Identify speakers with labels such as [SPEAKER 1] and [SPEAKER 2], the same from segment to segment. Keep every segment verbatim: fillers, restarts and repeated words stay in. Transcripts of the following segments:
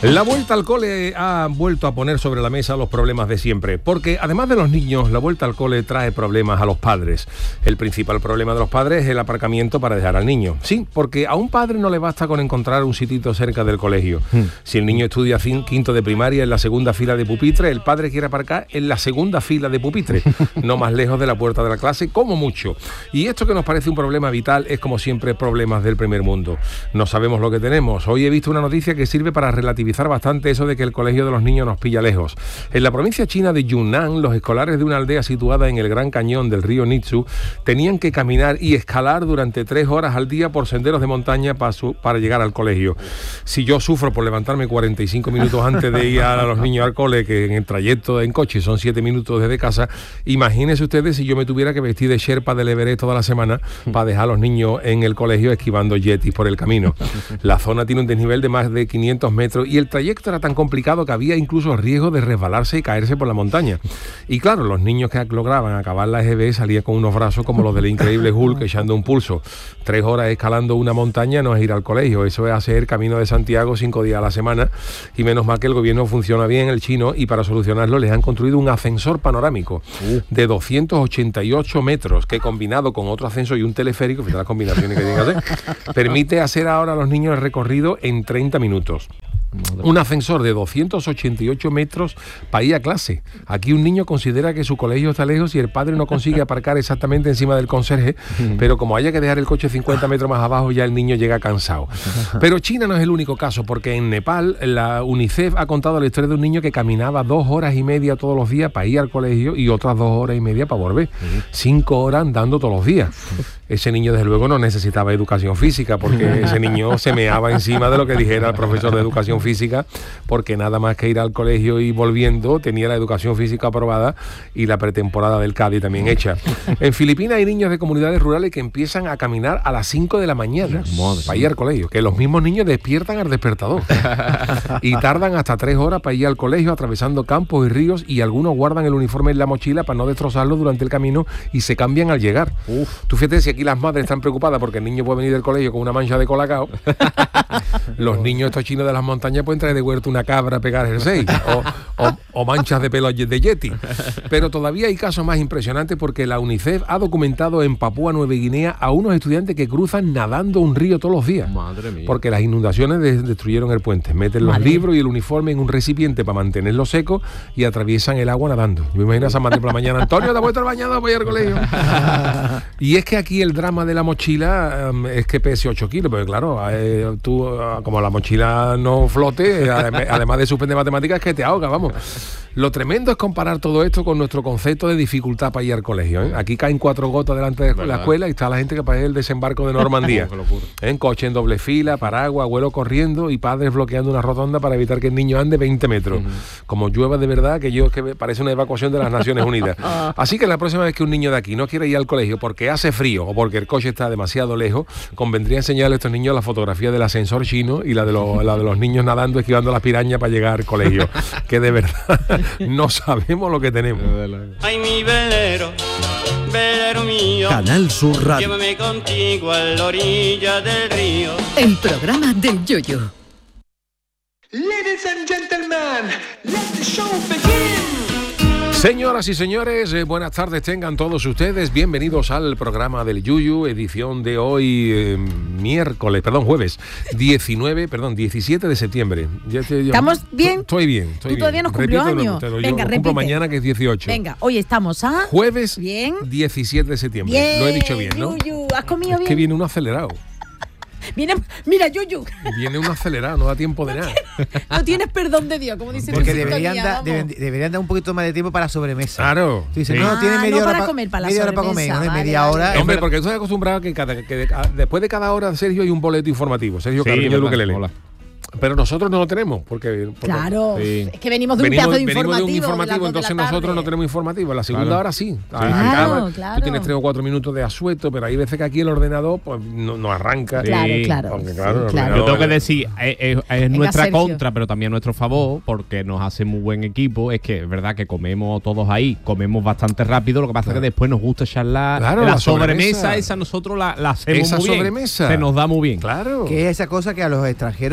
[SPEAKER 1] La vuelta al cole ha vuelto a poner sobre la mesa los problemas de siempre, porque además de los niños, la vuelta al cole trae problemas a los padres. El principal problema de los padres es el aparcamiento para dejar al niño. Sí, porque a un padre no le basta con encontrar un sitito cerca del colegio. Hmm. Si el niño estudia quinto de primaria en la segunda fila de pupitre, el padre quiere aparcar en la segunda fila de pupitre, no más lejos de la puerta de la clase, como mucho. Y esto que nos parece un problema vital es, como siempre, problemas del primer mundo. No sabemos lo que tenemos. Hoy he visto una noticia que sirve para relativizar bastante eso de que el colegio de los niños nos pilla lejos. En la provincia china de Yunnan, los escolares de una aldea situada en el Gran Cañón del río Nitsu tenían que caminar y escalar durante tres horas al día por senderos de montaña para, su, para llegar al colegio. Si yo sufro por levantarme cuarenta y cinco minutos antes de ir a los niños al cole, que en el trayecto en coche son siete minutos desde casa, imagínense ustedes si yo me tuviera que vestir de Sherpa del Everest toda la semana para dejar a los niños en el colegio esquivando yetis por el camino. La zona tiene un desnivel de más de quinientos metros y el trayecto era tan complicado que había incluso riesgo de resbalarse y caerse por la montaña. Y claro, los niños que lograban acabar la E G B salían con unos brazos como los del increíble Hulk echando un pulso. Tres horas escalando una montaña no es ir al colegio, eso es hacer Camino de Santiago cinco días a la semana, y menos mal que el gobierno funciona bien, el chino, y para solucionarlo les han construido un ascensor panorámico uh. de doscientos ochenta y ocho metros, que combinado con otro ascensor y un teleférico, fíjate las combinaciones que tienen que hacer, permite hacer ahora a los niños el recorrido en treinta minutos. Un ascensor de doscientos ochenta y ocho metros para ir a clase. Aquí un niño considera que su colegio está lejos y el padre no consigue aparcar exactamente encima del conserje, pero como haya que dejar el coche cincuenta metros más abajo, ya el niño llega cansado. Pero China no es el único caso, porque en Nepal la UNICEF ha contado la historia de un niño que caminaba dos horas y media todos los días para ir al colegio y otras dos horas y media para volver. Cinco horas andando todos los días. Ese niño, desde luego, no necesitaba educación física, porque ese niño se meaba encima de lo que dijera el profesor de educación física, porque nada más que ir al colegio y volviendo tenía la educación física aprobada y la pretemporada del Cádiz también hecha. En Filipinas hay niños de comunidades rurales que empiezan a caminar a las cinco de la mañana para ir al colegio, que los mismos niños despiertan al despertador y tardan hasta tres horas para ir al colegio atravesando campos y ríos, y algunos guardan el uniforme en la mochila para no destrozarlo durante el camino y se cambian al llegar. Uf. Tú fíjate, si aquí las madres están preocupadas porque el niño puede venir del colegio con una mancha de colacao, los niños estos chinos de las montañas pueden traer de huerto una cabra a pegar jersey o, o, o manchas de pelo de yeti. Pero todavía hay casos más impresionantes, porque la UNICEF ha documentado en Papúa Nueva Guinea a unos estudiantes que cruzan nadando un río todos los días. Madre mía. Porque las inundaciones de, destruyeron el puente. Meten los Madre. libros y el uniforme en un recipiente para mantenerlo seco y atraviesan el agua nadando. Me imagino a San Martín por la mañana: Antonio, ¿te has puesto el bañado para ir al colegio? Y es que aquí el drama de la mochila um, es que pese ocho kilos, porque claro, eh, tú, uh, como la mochila no flote, además, además de suspender matemáticas, que te ahoga, vamos. Lo tremendo es comparar todo esto con nuestro concepto de dificultad para ir al colegio, ¿eh? Aquí caen cuatro gotas delante de ¿verdad? La escuela y está la gente que parece el desembarco de Normandía. ¿Eh? En coche en doble fila, paraguas, abuelo corriendo y padres bloqueando una rotonda para evitar que el niño ande veinte metros. Uh-huh. Como llueva de verdad, que yo que parece una evacuación de las Naciones Unidas. Así que la próxima vez que un niño de aquí no quiere ir al colegio porque hace frío o porque el coche está demasiado lejos, convendría enseñarle a estos niños la fotografía del ascensor chino y la de, los, la de los niños nadando, esquivando las pirañas para llegar al colegio. Que de verdad no sabemos lo que tenemos.
[SPEAKER 2] Ay, mi velero, velero mío,
[SPEAKER 3] Canal Sur Radio.
[SPEAKER 2] Llévame contigo a la orilla del río.
[SPEAKER 4] El programa del Yoyo.
[SPEAKER 5] Ladies and gentlemen, let the show begin.
[SPEAKER 1] Señoras y señores, eh, buenas tardes tengan todos ustedes. Bienvenidos al programa del Yuyu, edición de hoy, eh, miércoles, perdón, jueves, diecinueve, perdón, diecisiete de septiembre. Ya te, ya,
[SPEAKER 6] ¿Estamos bien?
[SPEAKER 1] Estoy bien, estoy
[SPEAKER 6] ¿Tú
[SPEAKER 1] bien.
[SPEAKER 6] todavía no cumplió
[SPEAKER 1] Repito,
[SPEAKER 6] años?
[SPEAKER 1] No, lo,
[SPEAKER 6] Venga,
[SPEAKER 1] yo
[SPEAKER 6] repite.
[SPEAKER 1] Cumplo mañana, que es dieciocho.
[SPEAKER 6] Venga, hoy estamos a...
[SPEAKER 1] Jueves,
[SPEAKER 6] bien.
[SPEAKER 1] diecisiete de septiembre.
[SPEAKER 6] Bien,
[SPEAKER 1] lo he dicho bien, ¿no?
[SPEAKER 6] Yuyu, ¿has comido
[SPEAKER 1] es
[SPEAKER 6] bien?
[SPEAKER 1] que viene uno acelerado.
[SPEAKER 6] Viene, mira, Yuyu.
[SPEAKER 1] Viene uno acelerado, no da tiempo de nada.
[SPEAKER 6] No tienes perdón de Dios, como dicen.
[SPEAKER 7] Porque
[SPEAKER 6] en
[SPEAKER 7] deberían,
[SPEAKER 6] sintonía,
[SPEAKER 7] da, deben, deberían dar un poquito más de tiempo para la sobremesa.
[SPEAKER 1] Claro.
[SPEAKER 7] Tú dices,
[SPEAKER 1] sí.
[SPEAKER 7] no, tiene
[SPEAKER 6] Ah,
[SPEAKER 7] media
[SPEAKER 6] no
[SPEAKER 7] hora
[SPEAKER 6] para
[SPEAKER 7] pa,
[SPEAKER 6] comer, para la
[SPEAKER 7] media hora para comer,
[SPEAKER 6] sobremesa,
[SPEAKER 7] ¿no?
[SPEAKER 6] vale,
[SPEAKER 7] media
[SPEAKER 6] vale.
[SPEAKER 7] hora.
[SPEAKER 1] Hombre, porque tú estás acostumbrado a que, cada, que de, a, después de cada hora, Sergio, hay un boleto informativo. Sergio
[SPEAKER 8] Sí,
[SPEAKER 1] Carrillo de
[SPEAKER 8] verdad.
[SPEAKER 1] Ukelele.
[SPEAKER 8] Hola.
[SPEAKER 1] Pero nosotros no lo tenemos, porque... porque
[SPEAKER 6] Claro,
[SPEAKER 8] sí.
[SPEAKER 6] es que venimos de un
[SPEAKER 1] venimos,
[SPEAKER 6] pedazo de
[SPEAKER 1] venimos
[SPEAKER 6] informativo.
[SPEAKER 1] de un informativo,
[SPEAKER 6] de las
[SPEAKER 1] entonces
[SPEAKER 6] dos de la
[SPEAKER 1] nosotros
[SPEAKER 6] tarde.
[SPEAKER 1] no tenemos informativo. En la segunda
[SPEAKER 8] Claro.
[SPEAKER 1] hora sí.
[SPEAKER 6] Claro,
[SPEAKER 1] Acaba,
[SPEAKER 6] claro.
[SPEAKER 1] Tú tienes tres o cuatro minutos de asueto, pero hay veces que aquí el ordenador pues no, no arranca.
[SPEAKER 6] Claro, claro.
[SPEAKER 1] Porque, claro,
[SPEAKER 6] sí,
[SPEAKER 1] el
[SPEAKER 6] claro.
[SPEAKER 8] Yo tengo que
[SPEAKER 1] ordenador-
[SPEAKER 8] decir, es, es- es
[SPEAKER 6] Venga,
[SPEAKER 8] nuestra
[SPEAKER 6] Sergio.
[SPEAKER 8] contra, pero también nuestro favor, porque nos hace muy buen equipo. Es que es verdad que comemos todos ahí, comemos bastante rápido, lo que pasa es que después nos gusta charlar.
[SPEAKER 1] Claro,
[SPEAKER 8] la,
[SPEAKER 1] la
[SPEAKER 8] sobremesa,
[SPEAKER 1] sobremesa.
[SPEAKER 8] esa nosotros la, la hacemos
[SPEAKER 1] Esa
[SPEAKER 8] muy bien.
[SPEAKER 1] sobremesa.
[SPEAKER 8] Se nos da muy bien.
[SPEAKER 1] Claro.
[SPEAKER 7] Que es esa cosa que a los extranjeros les flipa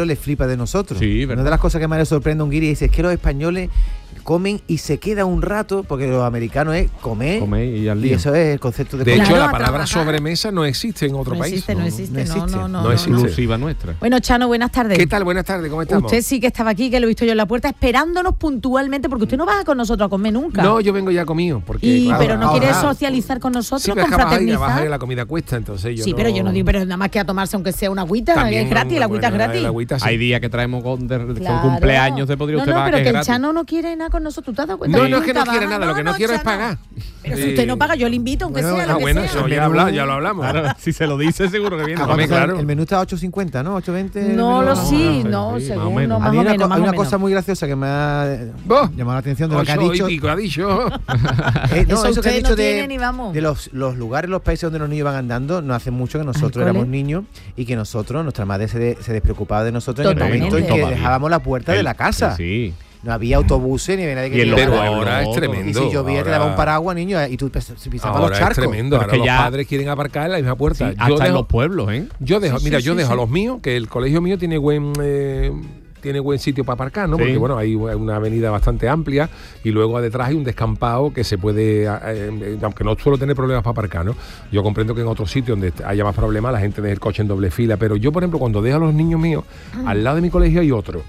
[SPEAKER 7] de nosotros.
[SPEAKER 8] Sí,
[SPEAKER 7] Una
[SPEAKER 8] verdad.
[SPEAKER 7] de las cosas que más le sorprende a un guiri es que los españoles comen y se queda un rato, porque los americanos es comer,
[SPEAKER 8] Comer y al
[SPEAKER 7] y
[SPEAKER 8] lío.
[SPEAKER 7] eso es el concepto de
[SPEAKER 1] De
[SPEAKER 7] comer.
[SPEAKER 1] hecho,
[SPEAKER 6] Claro,
[SPEAKER 1] la
[SPEAKER 6] a
[SPEAKER 1] palabra
[SPEAKER 6] trabajar.
[SPEAKER 1] sobremesa no existe en otro
[SPEAKER 6] No
[SPEAKER 1] país.
[SPEAKER 6] existe, no existe,
[SPEAKER 7] no
[SPEAKER 6] no,
[SPEAKER 7] existe.
[SPEAKER 6] no, no.
[SPEAKER 1] No existe.
[SPEAKER 8] Exclusiva nuestra.
[SPEAKER 6] Bueno, Chano, buenas tardes.
[SPEAKER 1] ¿Qué tal? Buenas tardes, ¿cómo estamos?
[SPEAKER 6] Usted sí que estaba aquí, que lo he visto yo en la puerta, esperándonos puntualmente, porque usted no va con nosotros a comer nunca.
[SPEAKER 1] No, yo vengo ya comido. Porque,
[SPEAKER 6] y,
[SPEAKER 1] claro,
[SPEAKER 6] pero no
[SPEAKER 7] ahora-
[SPEAKER 6] quiere socializar con nosotros,
[SPEAKER 1] sí, pero
[SPEAKER 6] con
[SPEAKER 1] es que baja,
[SPEAKER 6] fraternizar.
[SPEAKER 1] baja la comida cuesta, entonces yo
[SPEAKER 6] Sí,
[SPEAKER 1] no...
[SPEAKER 6] pero yo no digo, pero nada más que a tomarse aunque sea una agüita,
[SPEAKER 1] También,
[SPEAKER 6] es gratis, la agüita es
[SPEAKER 1] bueno,
[SPEAKER 6] gratis.
[SPEAKER 1] la agüita sí.
[SPEAKER 8] Hay días que traemos con, de, con
[SPEAKER 6] Claro.
[SPEAKER 8] cumpleaños de podría
[SPEAKER 6] no,
[SPEAKER 8] usted
[SPEAKER 6] no,
[SPEAKER 8] va
[SPEAKER 6] pero
[SPEAKER 8] que
[SPEAKER 6] que
[SPEAKER 8] es
[SPEAKER 6] el
[SPEAKER 8] gratis.
[SPEAKER 6] Chano no quiere nada con nosotros. ¿Tú te has dado cuenta?
[SPEAKER 1] No,
[SPEAKER 6] Que
[SPEAKER 1] no es que no
[SPEAKER 6] nunca
[SPEAKER 1] quiere
[SPEAKER 6] baja.
[SPEAKER 1] nada, lo que no quiero es
[SPEAKER 6] Chano.
[SPEAKER 1] pagar.
[SPEAKER 6] Pero si
[SPEAKER 1] Sí.
[SPEAKER 6] usted no paga, yo le invito, aunque
[SPEAKER 7] Bueno,
[SPEAKER 6] sea
[SPEAKER 1] Ah,
[SPEAKER 6] lo que
[SPEAKER 1] bueno,
[SPEAKER 6] sea.
[SPEAKER 1] eso
[SPEAKER 7] El
[SPEAKER 1] ya,
[SPEAKER 7] menú-
[SPEAKER 1] habla- ya lo hablamos.
[SPEAKER 8] Claro, si se lo dice seguro que viene.
[SPEAKER 7] Ah,
[SPEAKER 1] Hombre,
[SPEAKER 7] vamos a ver,
[SPEAKER 1] claro.
[SPEAKER 7] El menú está a ocho cincuenta, ¿no? ocho veinte.
[SPEAKER 6] No lo sí,
[SPEAKER 8] sí,
[SPEAKER 6] no,
[SPEAKER 8] sí, más o
[SPEAKER 6] según,
[SPEAKER 8] menos.
[SPEAKER 6] no,
[SPEAKER 7] A
[SPEAKER 6] más
[SPEAKER 7] mí
[SPEAKER 6] o
[SPEAKER 7] una,
[SPEAKER 6] menos,
[SPEAKER 7] co-
[SPEAKER 6] más
[SPEAKER 7] hay
[SPEAKER 6] o
[SPEAKER 7] una
[SPEAKER 6] menos.
[SPEAKER 7] cosa muy graciosa que me ha
[SPEAKER 1] Vos.
[SPEAKER 7] llamado la atención de lo que ha
[SPEAKER 1] Ocho y
[SPEAKER 7] dicho.
[SPEAKER 1] pico ha dicho.
[SPEAKER 7] Eh, no,
[SPEAKER 6] Eso
[SPEAKER 7] eso que ha
[SPEAKER 6] ustedes
[SPEAKER 7] dicho
[SPEAKER 6] no
[SPEAKER 7] de,
[SPEAKER 6] tienen ni vamos.
[SPEAKER 7] de los, los lugares, los países donde los niños van andando, no hace mucho que nosotros
[SPEAKER 6] cole.
[SPEAKER 7] éramos niños y que nosotros, nuestra madre se, de- se despreocupaba de nosotros en el
[SPEAKER 6] Totalmente.
[SPEAKER 7] momento en que
[SPEAKER 8] Todavía.
[SPEAKER 7] dejábamos la puerta de
[SPEAKER 8] El-
[SPEAKER 7] la casa.
[SPEAKER 8] Sí.
[SPEAKER 7] No había autobuses ni había nadie que
[SPEAKER 8] Y en
[SPEAKER 7] te
[SPEAKER 8] los
[SPEAKER 1] Pero
[SPEAKER 7] llevara.
[SPEAKER 8] pueblos,
[SPEAKER 1] ahora es
[SPEAKER 8] todo.
[SPEAKER 1] tremendo.
[SPEAKER 7] Y si llovía te
[SPEAKER 1] ahora-
[SPEAKER 7] daba un paraguas, niño, y tú pis- pisabas
[SPEAKER 1] Ahora
[SPEAKER 7] los
[SPEAKER 1] es
[SPEAKER 7] charcos.
[SPEAKER 1] tremendo.
[SPEAKER 8] Pero
[SPEAKER 1] Ahora
[SPEAKER 8] es que
[SPEAKER 1] los
[SPEAKER 8] ya-
[SPEAKER 1] padres quieren aparcar en la misma
[SPEAKER 8] Sí,
[SPEAKER 1] puerta.
[SPEAKER 8] hasta
[SPEAKER 1] yo
[SPEAKER 8] en
[SPEAKER 1] dejo,
[SPEAKER 8] los pueblos, ¿eh?
[SPEAKER 1] yo dejo,
[SPEAKER 6] Sí,
[SPEAKER 1] mira,
[SPEAKER 6] sí,
[SPEAKER 1] yo
[SPEAKER 6] sí,
[SPEAKER 1] dejo
[SPEAKER 6] sí.
[SPEAKER 1] a los míos, que el colegio mío tiene buen eh, tiene buen sitio para aparcar, ¿no?
[SPEAKER 8] Sí.
[SPEAKER 1] Porque bueno, hay una avenida bastante amplia y luego detrás hay un descampado que se puede, eh, eh, aunque no suelo tener problemas para aparcar, ¿no? Yo comprendo que en otros sitios donde haya más problemas la gente deja el coche en doble fila, pero yo, por ejemplo, cuando dejo a los niños míos, al lado de mi colegio hay otro.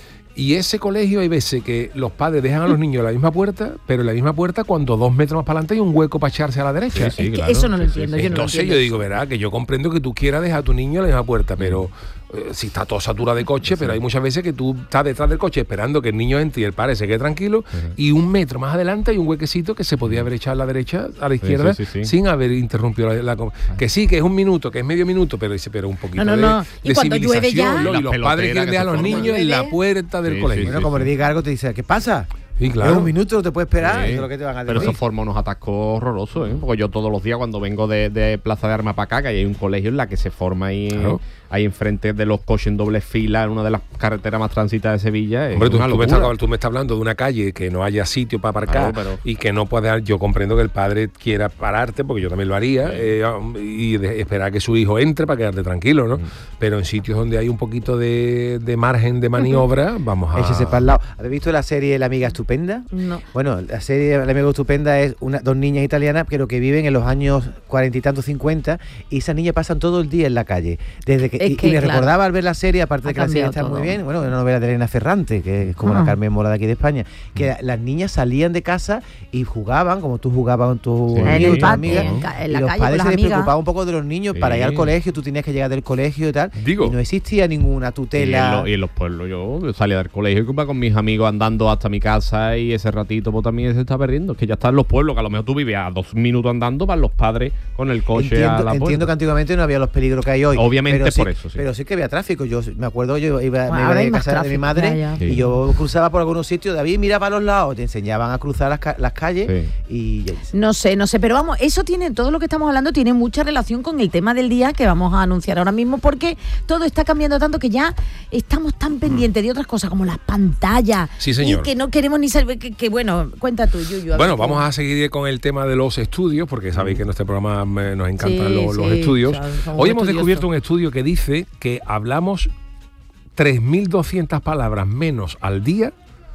[SPEAKER 1] Y ese colegio hay veces que los padres dejan a los niños en la misma puerta, pero en la misma puerta cuando dos metros más para adelante hay un hueco para echarse a la derecha.
[SPEAKER 8] Sí, sí,
[SPEAKER 6] Es que
[SPEAKER 8] claro.
[SPEAKER 6] eso no lo
[SPEAKER 8] Sí, sí,
[SPEAKER 6] entiendo,
[SPEAKER 8] sí.
[SPEAKER 6] yo no lo
[SPEAKER 1] Entonces
[SPEAKER 6] entiendo.
[SPEAKER 1] yo digo, verá, que yo comprendo que tú quieras dejar a tu niño en la misma puerta, pero eh, si está todo saturado de coche, pero hay muchas veces que tú estás detrás del coche esperando que el niño entre y el padre se quede tranquilo, y un metro más adelante hay un huequecito que se podía haber echado a la derecha, a la izquierda,
[SPEAKER 8] sí, sí, sí.
[SPEAKER 1] sin haber interrumpido la, la com- que sí, que es un minuto, que es medio minuto, pero dice, pero un poquito
[SPEAKER 6] No, no,
[SPEAKER 1] de,
[SPEAKER 6] no. Y
[SPEAKER 1] de
[SPEAKER 6] cuando llueve ya-
[SPEAKER 1] civilización, ¿no?
[SPEAKER 8] Las
[SPEAKER 1] Y los padres
[SPEAKER 8] peloteras
[SPEAKER 1] quieren
[SPEAKER 8] que
[SPEAKER 1] dejar a
[SPEAKER 8] se
[SPEAKER 1] los
[SPEAKER 8] forman.
[SPEAKER 1] niños en la
[SPEAKER 6] Llueve.
[SPEAKER 1] puerta del
[SPEAKER 8] Sí,
[SPEAKER 1] colegio.
[SPEAKER 7] Bueno,
[SPEAKER 8] sí,
[SPEAKER 7] como
[SPEAKER 8] sí.
[SPEAKER 7] le diga algo, te dice, ¿qué pasa?
[SPEAKER 1] Sí, claro.
[SPEAKER 7] Es un minuto, no te puedes esperar.
[SPEAKER 8] Sí.
[SPEAKER 7] Eso es lo que te van a
[SPEAKER 8] Pero
[SPEAKER 7] decir.
[SPEAKER 8] eso forma unos atascos horrorosos, ¿eh? Porque yo todos los días cuando vengo de, de Plaza de Armas para acá, que hay un colegio en la que se forma ahí,
[SPEAKER 1] Claro.
[SPEAKER 8] ahí enfrente de los coches en doble fila, en una de las carreteras más transitadas de Sevilla. Es
[SPEAKER 1] Hombre, tú,
[SPEAKER 8] una
[SPEAKER 1] tú me
[SPEAKER 8] locura.
[SPEAKER 1] estás, tú me estás hablando de una calle que no haya sitio para aparcar,
[SPEAKER 8] Claro, pero-
[SPEAKER 1] y que no pueda. Yo comprendo que el padre quiera pararte, porque yo también lo haría, eh, y de- esperar que su hijo entre para quedarte tranquilo, ¿no? Pero en sitios donde hay un poquito de, de margen de maniobra, vamos a.
[SPEAKER 7] Échese para el lado. ¿Habéis visto la serie La Amiga Estupenda?
[SPEAKER 6] No.
[SPEAKER 7] Bueno, la serie La Amiga Estupenda es una, dos niñas italianas, pero que viven en los años cuarenta y tantos, cincuenta, y esas niñas pasan todo el día en la calle. Desde que,
[SPEAKER 6] Es
[SPEAKER 7] y,
[SPEAKER 6] que,
[SPEAKER 7] y me
[SPEAKER 6] claro,
[SPEAKER 7] recordaba al ver la serie, aparte
[SPEAKER 6] ha
[SPEAKER 7] de que la serie
[SPEAKER 6] cambiado
[SPEAKER 7] está muy
[SPEAKER 6] todo.
[SPEAKER 7] bien, bueno, una novela de Elena Ferrante, que es como
[SPEAKER 6] Ah.
[SPEAKER 7] la Carmen Mola de aquí de España, que las niñas salían de casa y jugaban, como tú jugabas con tus
[SPEAKER 8] Sí.
[SPEAKER 7] amigos,
[SPEAKER 8] En
[SPEAKER 7] tus
[SPEAKER 8] el patio,
[SPEAKER 7] amigas,
[SPEAKER 6] en ca- en
[SPEAKER 7] y
[SPEAKER 6] la
[SPEAKER 7] los
[SPEAKER 6] calle con
[SPEAKER 7] padres
[SPEAKER 6] las
[SPEAKER 7] se
[SPEAKER 6] amigas.
[SPEAKER 7] despreocupaban un poco de los niños
[SPEAKER 8] Sí.
[SPEAKER 7] para ir al colegio, tú tenías que llegar del colegio y tal,
[SPEAKER 1] Digo.
[SPEAKER 7] y no existía ninguna
[SPEAKER 8] Y en,
[SPEAKER 7] tutela.
[SPEAKER 8] lo- y en los pueblos yo salía del colegio y iba con mis amigos andando hasta mi casa y ese ratito pues también se está perdiendo. Es que ya está en los pueblos, que a lo mejor tú vives a dos minutos andando, van los padres con el coche a
[SPEAKER 7] Entiendo,
[SPEAKER 8] la
[SPEAKER 7] entiendo
[SPEAKER 8] puerta.
[SPEAKER 7] que antiguamente no había los peligros que hay hoy.
[SPEAKER 8] Obviamente
[SPEAKER 7] pero sí-
[SPEAKER 8] por eso, sí.
[SPEAKER 7] Pero sí que había tráfico. Yo me acuerdo, yo iba,
[SPEAKER 6] Bueno,
[SPEAKER 7] me iba
[SPEAKER 6] ahora hay
[SPEAKER 7] de
[SPEAKER 6] más
[SPEAKER 7] casa de mi
[SPEAKER 6] tráfico,
[SPEAKER 7] madre
[SPEAKER 6] ya, ya.
[SPEAKER 7] y
[SPEAKER 8] Sí.
[SPEAKER 7] yo cruzaba por algunos sitios. David, mira para los lados. Te enseñaban a cruzar las, ca- las calles y ya-
[SPEAKER 6] No sé, no sé, pero vamos, eso tiene, todo lo que estamos hablando tiene mucha relación con el tema del día que vamos a anunciar ahora mismo, porque todo está cambiando tanto que ya estamos tan pendientes de otras cosas como las pantallas.
[SPEAKER 1] Sí, señor.
[SPEAKER 6] Y que no queremos ni saber, que, que bueno, cuenta tú, Yuyu.
[SPEAKER 1] Bueno, vamos a seguir con el tema de los estudios, porque sabéis que en este programa eh, nos encantan
[SPEAKER 6] Sí,
[SPEAKER 1] los, los
[SPEAKER 6] sí,
[SPEAKER 1] estudios.
[SPEAKER 6] o sea, somos
[SPEAKER 1] Hoy hemos
[SPEAKER 6] estudiosos.
[SPEAKER 1] descubierto un estudio que dice que hablamos tres mil doscientas palabras menos al día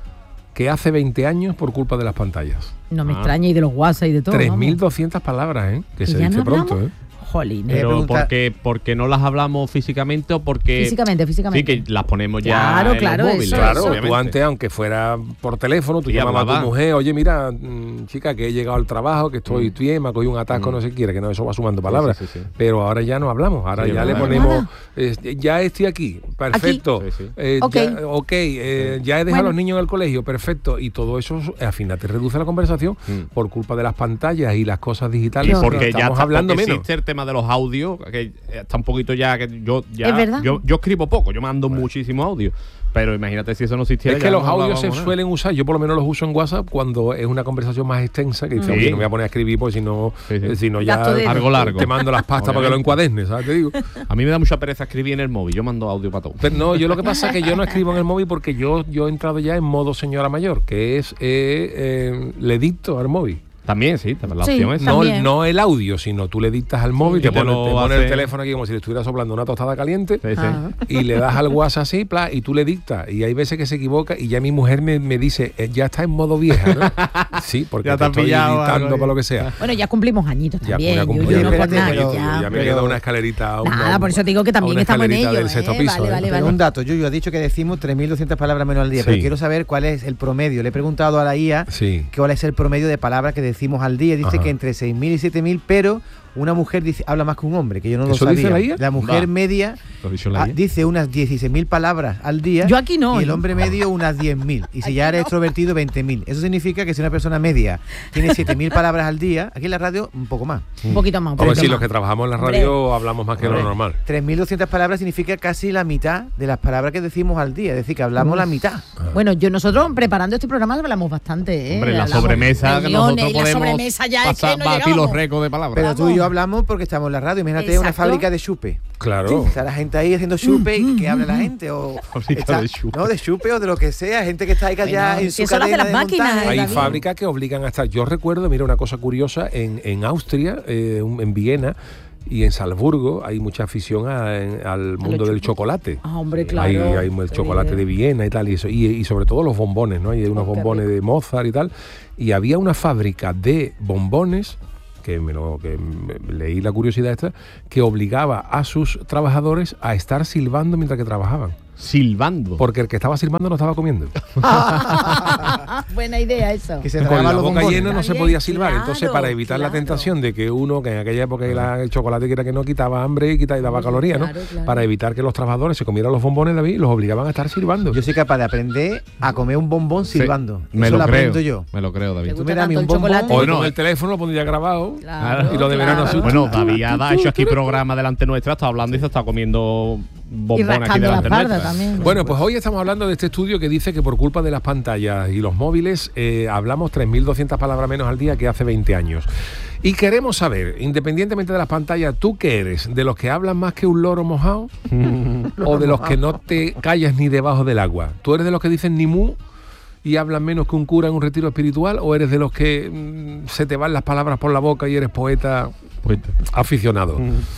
[SPEAKER 1] que hace veinte años por culpa de las pantallas.
[SPEAKER 6] No me
[SPEAKER 8] Ah.
[SPEAKER 6] extraña, y de los WhatsApp y de todo.
[SPEAKER 1] tres
[SPEAKER 6] vamos.
[SPEAKER 1] mil doscientas palabras, ¿eh? Que
[SPEAKER 6] ¿Y
[SPEAKER 1] se
[SPEAKER 6] ya
[SPEAKER 1] dice
[SPEAKER 6] no
[SPEAKER 1] pronto,
[SPEAKER 6] hablamos?
[SPEAKER 1] ¿eh?
[SPEAKER 6] Jolín.
[SPEAKER 7] Eh,
[SPEAKER 8] Pero
[SPEAKER 7] pregunta-
[SPEAKER 8] porque, porque no las hablamos físicamente o porque...
[SPEAKER 6] Físicamente, físicamente.
[SPEAKER 8] Sí, que las ponemos ya
[SPEAKER 6] Claro,
[SPEAKER 8] en
[SPEAKER 6] claro,
[SPEAKER 8] los móviles.
[SPEAKER 6] eso,
[SPEAKER 1] Claro,
[SPEAKER 6] eso.
[SPEAKER 1] tú
[SPEAKER 8] obviamente.
[SPEAKER 1] antes, aunque fuera por teléfono, tú
[SPEAKER 8] Sí,
[SPEAKER 1] llamabas a
[SPEAKER 8] hablaba.
[SPEAKER 1] tu mujer, oye, mira, mm, chica, que he llegado al trabajo, que estoy
[SPEAKER 8] Mm.
[SPEAKER 1] bien, me ha cogido un atasco,
[SPEAKER 8] Mm.
[SPEAKER 1] no sé qué quiere, que no, eso va sumando palabras.
[SPEAKER 8] sí, sí, sí.
[SPEAKER 1] Pero ahora ya no hablamos, ahora
[SPEAKER 8] Sí,
[SPEAKER 1] ya
[SPEAKER 8] es
[SPEAKER 1] le
[SPEAKER 8] verdad.
[SPEAKER 1] ponemos,
[SPEAKER 6] Nada.
[SPEAKER 1] eh, ya estoy aquí, perfecto.
[SPEAKER 8] Aquí. Sí, sí.
[SPEAKER 1] Eh,
[SPEAKER 6] Ok.
[SPEAKER 1] ya, ok, eh, ya he dejado
[SPEAKER 6] Bueno.
[SPEAKER 1] a los niños en el colegio, perfecto. Y todo eso, al final, te reduce la conversación
[SPEAKER 8] Mm.
[SPEAKER 1] por culpa de las pantallas y las cosas
[SPEAKER 8] Y
[SPEAKER 1] digitales.
[SPEAKER 8] porque ya
[SPEAKER 1] estamos
[SPEAKER 8] está,
[SPEAKER 1] hablando
[SPEAKER 8] porque
[SPEAKER 1] menos.
[SPEAKER 8] existe el tema de los audios, que está un poquito ya que yo ya
[SPEAKER 6] Es verdad.
[SPEAKER 8] yo, yo escribo poco, yo mando muchísimo audio, pero imagínate si eso no existiera.
[SPEAKER 1] Es que
[SPEAKER 8] ya
[SPEAKER 1] los
[SPEAKER 8] no
[SPEAKER 1] audios se
[SPEAKER 8] hablábamos nada.
[SPEAKER 1] suelen usar, yo por lo menos los uso en WhatsApp cuando es una conversación más extensa, que dice,
[SPEAKER 8] Sí.
[SPEAKER 1] oye, no me voy a poner a escribir porque si no,
[SPEAKER 8] Sí, sí.
[SPEAKER 1] eh, si no ya
[SPEAKER 6] Gasto de-
[SPEAKER 8] Algo largo.
[SPEAKER 1] te mando las pastas para que lo encuadernes, ¿sabes? Te digo.
[SPEAKER 8] A mí me da mucha pereza escribir en el móvil, yo mando audio para todo.
[SPEAKER 1] Pero no, yo lo que pasa es que yo no escribo en el móvil porque yo, yo he entrado ya en modo señora mayor, que es, eh, eh, le dicto al móvil.
[SPEAKER 8] También, sí, también la
[SPEAKER 6] Sí,
[SPEAKER 8] opción es
[SPEAKER 1] No,
[SPEAKER 6] También.
[SPEAKER 1] no el audio, sino tú le dictas al móvil,
[SPEAKER 8] Sí,
[SPEAKER 1] te
[SPEAKER 8] te
[SPEAKER 1] pones
[SPEAKER 8] lo
[SPEAKER 1] te pone
[SPEAKER 8] hace-
[SPEAKER 1] el teléfono aquí como si le estuviera soplando una tostada caliente.
[SPEAKER 8] Sí, sí.
[SPEAKER 6] Ah.
[SPEAKER 1] Y le das al WhatsApp así, pla, y tú le dictas. Y hay veces que se equivoca y ya mi mujer me, me dice, "Eh, ya está en modo vieja, ¿no?" Sí, porque
[SPEAKER 8] Ya
[SPEAKER 1] te
[SPEAKER 8] te has
[SPEAKER 1] estoy
[SPEAKER 8] pillado
[SPEAKER 1] editando
[SPEAKER 8] algo
[SPEAKER 1] para
[SPEAKER 8] ahí.
[SPEAKER 1] lo que sea.
[SPEAKER 6] Bueno, ya cumplimos añitos
[SPEAKER 1] Ya,
[SPEAKER 6] también.
[SPEAKER 1] ya
[SPEAKER 6] Yuyu,
[SPEAKER 1] cumplí,
[SPEAKER 6] no
[SPEAKER 1] ya,
[SPEAKER 6] por
[SPEAKER 7] espérate,
[SPEAKER 6] nada,
[SPEAKER 7] pero-
[SPEAKER 6] ya.
[SPEAKER 1] ya me
[SPEAKER 7] pero-
[SPEAKER 1] queda una escalerita. una-
[SPEAKER 6] Nada, por eso te digo que
[SPEAKER 1] a
[SPEAKER 6] también
[SPEAKER 1] una
[SPEAKER 6] estamos en
[SPEAKER 1] escalerita
[SPEAKER 6] ello.
[SPEAKER 1] del sexto
[SPEAKER 6] ¿eh?
[SPEAKER 1] piso,
[SPEAKER 6] Vale,
[SPEAKER 1] ¿eh?
[SPEAKER 6] vale,
[SPEAKER 7] Pero
[SPEAKER 6] vale.
[SPEAKER 7] un dato, Yuyu, ha dicho que decimos tres mil doscientas palabras menos al día,
[SPEAKER 1] Sí.
[SPEAKER 7] pero quiero saber cuál es el promedio. Le he preguntado a la I A
[SPEAKER 1] Sí.
[SPEAKER 7] cuál es el promedio de palabras que decimos al día. Dice
[SPEAKER 1] Ajá.
[SPEAKER 7] que entre seis mil y siete mil, pero una mujer dice, habla más que un hombre, que yo no lo
[SPEAKER 1] ¿Eso
[SPEAKER 7] sabía.
[SPEAKER 1] dice la I A?
[SPEAKER 7] La mujer
[SPEAKER 8] Va.
[SPEAKER 7] media
[SPEAKER 8] Lo ha dicho la
[SPEAKER 7] ah,
[SPEAKER 8] I A.
[SPEAKER 7] dice unas dieciséis mil palabras al día.
[SPEAKER 6] Yo aquí no,
[SPEAKER 7] Y el
[SPEAKER 6] ¿eh?
[SPEAKER 7] hombre medio unas diez mil. Y si ya eres extrovertido, veinte mil. Eso significa que si una persona media tiene siete mil palabras al día, aquí en la radio un poco más.
[SPEAKER 6] Un poquito más. un
[SPEAKER 1] Hombre,
[SPEAKER 6] poquito
[SPEAKER 1] sí,
[SPEAKER 6] más.
[SPEAKER 1] los que trabajamos en la
[SPEAKER 6] Hombre.
[SPEAKER 1] radio hablamos más que lo
[SPEAKER 7] Hombre,
[SPEAKER 1] normal.
[SPEAKER 7] tres mil doscientas palabras significa casi la mitad de las palabras que decimos al día. Es decir, que hablamos la mitad.
[SPEAKER 6] Bueno, yo nosotros preparando este programa hablamos bastante, ¿eh?
[SPEAKER 8] Hombre, la
[SPEAKER 6] Hablamos
[SPEAKER 8] sobremesa que
[SPEAKER 6] reuniones,
[SPEAKER 8] nosotros
[SPEAKER 6] y la
[SPEAKER 8] podemos
[SPEAKER 6] sobremesa ya es que
[SPEAKER 8] pasar,
[SPEAKER 6] no
[SPEAKER 8] batir los
[SPEAKER 6] llegamos.
[SPEAKER 8] récords de palabras.
[SPEAKER 7] Pero tú y
[SPEAKER 6] Vamos.
[SPEAKER 7] yo hablamos porque estamos en la radio. Imagínate una
[SPEAKER 6] Exacto.
[SPEAKER 7] fábrica de chupe.
[SPEAKER 1] Claro.
[SPEAKER 7] Está la gente ahí haciendo chupe y que hable la gente. O
[SPEAKER 8] Fábrica
[SPEAKER 7] está-
[SPEAKER 8] de chupe.
[SPEAKER 7] No, de chupe o de lo que sea. Gente que está ahí callada
[SPEAKER 6] Bueno,
[SPEAKER 7] en
[SPEAKER 6] si
[SPEAKER 7] su
[SPEAKER 6] eso lo hacen
[SPEAKER 7] cadena
[SPEAKER 6] las
[SPEAKER 7] de
[SPEAKER 6] máquinas,
[SPEAKER 7] montaje.
[SPEAKER 6] ¿eh?
[SPEAKER 1] Hay
[SPEAKER 6] David.
[SPEAKER 1] fábricas que obligan a estar. Yo recuerdo, mira, una cosa curiosa, en, en Austria, eh, un- en Viena y en Salzburgo hay mucha afición a- en- al mundo del
[SPEAKER 6] chupos.
[SPEAKER 1] chocolate.
[SPEAKER 6] Ah, hombre,
[SPEAKER 1] Hay,
[SPEAKER 6] claro.
[SPEAKER 1] hay el
[SPEAKER 6] Qué
[SPEAKER 1] chocolate
[SPEAKER 6] bien.
[SPEAKER 1] de Viena y tal, y, eso, y, y sobre todo los bombones, ¿no? Hay unos
[SPEAKER 6] Oh, qué
[SPEAKER 1] bombones
[SPEAKER 6] rico.
[SPEAKER 1] de Mozart y tal. Y había una fábrica de bombones que, me lo, que me- leí la curiosidad esta, que obligaba a sus trabajadores a estar silbando mientras que trabajaban.
[SPEAKER 8] Silbando.
[SPEAKER 1] Porque el que estaba silbando no estaba comiendo.
[SPEAKER 6] Buena idea eso.
[SPEAKER 7] Que se
[SPEAKER 1] Con
[SPEAKER 7] tragaban
[SPEAKER 1] la
[SPEAKER 7] los
[SPEAKER 1] boca
[SPEAKER 7] bombones.
[SPEAKER 1] llena no
[SPEAKER 6] Está
[SPEAKER 1] se
[SPEAKER 6] bien,
[SPEAKER 1] podía silbar.
[SPEAKER 6] claro,
[SPEAKER 1] Entonces, para evitar la
[SPEAKER 6] claro.
[SPEAKER 1] tentación de que uno, que en aquella época la- el chocolate que era que no quitaba hambre y, quitaba, y daba
[SPEAKER 6] Claro,
[SPEAKER 1] calorías, ¿no?
[SPEAKER 6] claro.
[SPEAKER 1] Para evitar que los trabajadores se comieran los bombones, David, los obligaban a estar silbando.
[SPEAKER 7] Yo soy capaz de aprender a comer un bombón
[SPEAKER 8] Sí,
[SPEAKER 7] silbando.
[SPEAKER 8] Me
[SPEAKER 7] Eso
[SPEAKER 8] lo
[SPEAKER 7] lo
[SPEAKER 8] creo.
[SPEAKER 7] aprendo yo.
[SPEAKER 8] Me lo creo, David.
[SPEAKER 6] ¿Te
[SPEAKER 7] Tú
[SPEAKER 6] gusta
[SPEAKER 7] me das a mí
[SPEAKER 6] tanto
[SPEAKER 7] un
[SPEAKER 6] el
[SPEAKER 7] bombón.
[SPEAKER 6] chocolate?
[SPEAKER 1] Hoy
[SPEAKER 8] Bueno,
[SPEAKER 1] con
[SPEAKER 8] eh.
[SPEAKER 1] el teléfono lo pondría grabado.
[SPEAKER 6] Claro,
[SPEAKER 1] y lo de verano
[SPEAKER 6] claro.
[SPEAKER 1] azul.
[SPEAKER 8] Bueno, David ha hecho aquí programa delante nuestra, está hablando y se está comiendo
[SPEAKER 6] Y
[SPEAKER 8] bombones aquí
[SPEAKER 6] rascando la
[SPEAKER 8] delante
[SPEAKER 6] espalda
[SPEAKER 8] nuestra.
[SPEAKER 6] también.
[SPEAKER 1] Bueno, pues hoy estamos hablando de este estudio que dice que por culpa de las pantallas y los móviles eh, hablamos tres mil doscientas palabras menos al día que hace veinte años. Y queremos saber, independientemente de las pantallas, ¿tú qué eres? ¿De los que hablan más que un loro mojado? ¿O de los que no te callas ni debajo del agua? ¿Tú eres de los que dicen ni mu y hablan menos que un cura en un retiro espiritual? ¿O eres de los que mm, se te van las palabras por la boca y eres poeta
[SPEAKER 8] Pues,
[SPEAKER 1] aficionado?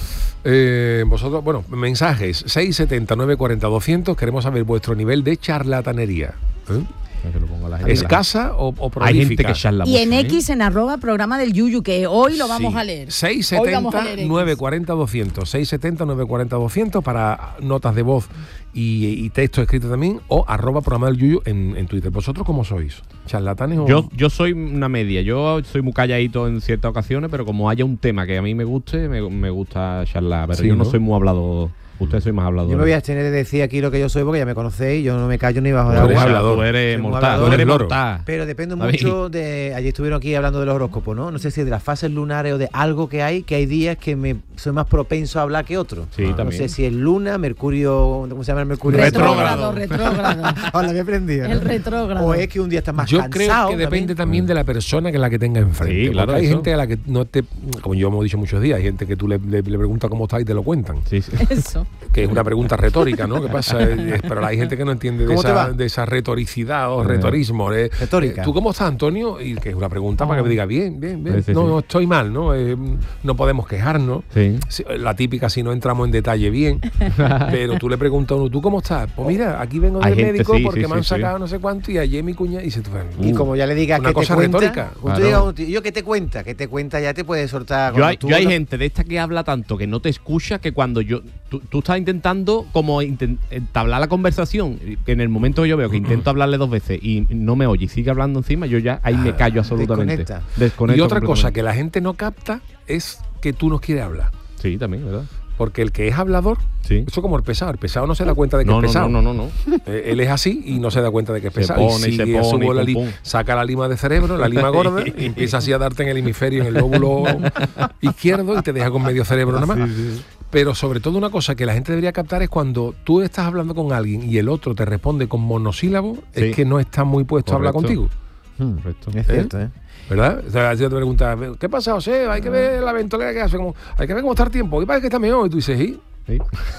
[SPEAKER 1] Eh, vosotros, bueno, mensajes seis setenta, nueve cuarenta, doscientos. Queremos saber vuestro nivel de charlatanería. ¿Eh?
[SPEAKER 8] que lo pongo a la gente.
[SPEAKER 1] ¿Escasa o, o prolífica?
[SPEAKER 8] Hay gente que charla
[SPEAKER 6] Y en
[SPEAKER 8] mucho, ¿eh?
[SPEAKER 6] X, en arroba programa del Yuyu, que hoy lo vamos
[SPEAKER 1] Sí.
[SPEAKER 6] a leer.
[SPEAKER 1] seis
[SPEAKER 6] Hoy vamos a
[SPEAKER 1] setenta,
[SPEAKER 6] leer X.
[SPEAKER 1] nueve cuarenta, doscientos. seis setenta, nueve cuarenta, doscientos para notas de voz y, y texto escrito también, o arroba programa del Yuyu en, en Twitter. ¿Vosotros cómo sois? ¿Charlatanes o...?
[SPEAKER 8] Yo, yo soy una media, yo soy muy calladito en ciertas ocasiones, pero como haya un tema que a mí me guste, me, me gusta charlar. Pero
[SPEAKER 1] Sí,
[SPEAKER 8] yo no,
[SPEAKER 1] ¿no?
[SPEAKER 8] soy muy hablador. Usted soy más hablador.
[SPEAKER 7] Yo me voy a abstener de decir aquí lo que yo soy porque ya me conocéis, yo no me callo ni bajo de
[SPEAKER 1] Tú eres
[SPEAKER 7] agua.
[SPEAKER 1] hablador.
[SPEAKER 8] Tú eres
[SPEAKER 7] Soy muy
[SPEAKER 8] mortal.
[SPEAKER 7] hablador.
[SPEAKER 8] Tú eres
[SPEAKER 1] Eres loro.
[SPEAKER 8] mortal.
[SPEAKER 7] Pero depende
[SPEAKER 8] David.
[SPEAKER 7] mucho de... Ayer estuvieron aquí hablando de los horóscopos, ¿no? No sé si de las fases lunares o de algo que hay, que hay días que me soy más propenso a hablar que otros.
[SPEAKER 8] Sí,
[SPEAKER 7] no
[SPEAKER 8] también.
[SPEAKER 7] sé si es luna, Mercurio... ¿Cómo se llama el Mercurio?
[SPEAKER 6] Retrógrado, retrógrado.
[SPEAKER 7] Ahora me he aprendido.
[SPEAKER 6] El retrógrado.
[SPEAKER 7] O es que un día estás más
[SPEAKER 1] Yo
[SPEAKER 7] cansado.
[SPEAKER 1] creo que depende también de la persona que la que tenga enfrente.
[SPEAKER 8] Sí, claro,
[SPEAKER 1] Porque hay
[SPEAKER 8] eso.
[SPEAKER 1] gente a la que no te... Como yo hemos dicho muchos días, hay gente que tú le, le, le preguntas cómo está y te lo cuentan.
[SPEAKER 8] Sí, sí.
[SPEAKER 6] Eso.
[SPEAKER 1] Que es una pregunta retórica, ¿no? ¿Qué pasa? Eh, Pero hay gente que no entiende de
[SPEAKER 7] ¿Cómo te
[SPEAKER 1] esa,
[SPEAKER 7] va?
[SPEAKER 1] de esa retoricidad o retorismo. eh.
[SPEAKER 7] Retórica.
[SPEAKER 1] Eh, ¿Tú cómo estás, Antonio? Y que es una pregunta para que me diga, bien, bien, bien.
[SPEAKER 8] Sí, sí,
[SPEAKER 1] no,
[SPEAKER 8] sí.
[SPEAKER 1] no estoy mal, ¿no? Eh, no podemos quejarnos.
[SPEAKER 8] Sí.
[SPEAKER 1] Sí, la típica si no entramos en detalle bien. Pero tú le preguntas a uno, ¿tú cómo estás? Pues mira, aquí vengo
[SPEAKER 8] Hay
[SPEAKER 1] del
[SPEAKER 8] gente,
[SPEAKER 1] médico
[SPEAKER 8] sí,
[SPEAKER 1] porque
[SPEAKER 8] sí,
[SPEAKER 1] me han
[SPEAKER 8] sí,
[SPEAKER 1] sacado
[SPEAKER 8] sí.
[SPEAKER 1] no sé cuánto y ayer mi cuña y se te
[SPEAKER 7] Y como ya le digas
[SPEAKER 1] una
[SPEAKER 7] que
[SPEAKER 1] cosa
[SPEAKER 7] te cuenta,
[SPEAKER 1] retórica.
[SPEAKER 7] cuando tú
[SPEAKER 8] Claro.
[SPEAKER 7] digas a un tío, yo que te cuenta, que te cuenta ya te puede soltar.
[SPEAKER 8] Yo
[SPEAKER 7] cuando
[SPEAKER 8] hay,
[SPEAKER 7] tú
[SPEAKER 8] yo hay
[SPEAKER 7] no-
[SPEAKER 8] gente de esta que habla tanto que no te escucha que cuando yo tú, tú estás intentando como inten- entablar la conversación, que en el momento que yo veo que intento hablarle dos veces y no me oye y sigue hablando encima, yo ya ahí me callo absolutamente.
[SPEAKER 7] desconecta.
[SPEAKER 8] Desconecto
[SPEAKER 1] Y otra cosa
[SPEAKER 8] completamente.
[SPEAKER 1] que la gente no capta es que tú nos quieres hablar.
[SPEAKER 8] Sí, también, ¿verdad?
[SPEAKER 1] Porque el que es hablador,
[SPEAKER 8] Sí.
[SPEAKER 1] eso como el pesado. El pesado no se da cuenta de que
[SPEAKER 8] No,
[SPEAKER 1] es
[SPEAKER 8] no,
[SPEAKER 1] pesado.
[SPEAKER 8] no, no, no, no.
[SPEAKER 1] Eh, él es así y no se da cuenta de que es
[SPEAKER 8] Se
[SPEAKER 1] pesado.
[SPEAKER 8] pone,
[SPEAKER 1] y
[SPEAKER 8] y se
[SPEAKER 1] sigue,
[SPEAKER 8] pone,
[SPEAKER 1] subo
[SPEAKER 8] y
[SPEAKER 1] la
[SPEAKER 8] pum,
[SPEAKER 1] li-
[SPEAKER 8] pum.
[SPEAKER 1] saca la lima de cerebro, la lima gorda, y empieza así a darte en el hemisferio, en el lóbulo izquierdo y te deja con medio cerebro nada más. Pero sobre todo una cosa que la gente debería captar es cuando tú estás hablando con alguien y el otro te responde con monosílabo,
[SPEAKER 8] Sí.
[SPEAKER 1] es que no está muy puesto a hablar
[SPEAKER 8] Correcto.
[SPEAKER 1] contigo.
[SPEAKER 8] Correcto.
[SPEAKER 7] Es cierto, ¿eh?
[SPEAKER 1] ¿Verdad? O sea, si te preguntas, ¿qué pasa, José? Hay que ver la ventolera que hace, como, hay que ver cómo está el tiempo. ¿Qué pasa que está mejor? Y tú dices, sí.
[SPEAKER 8] Sí.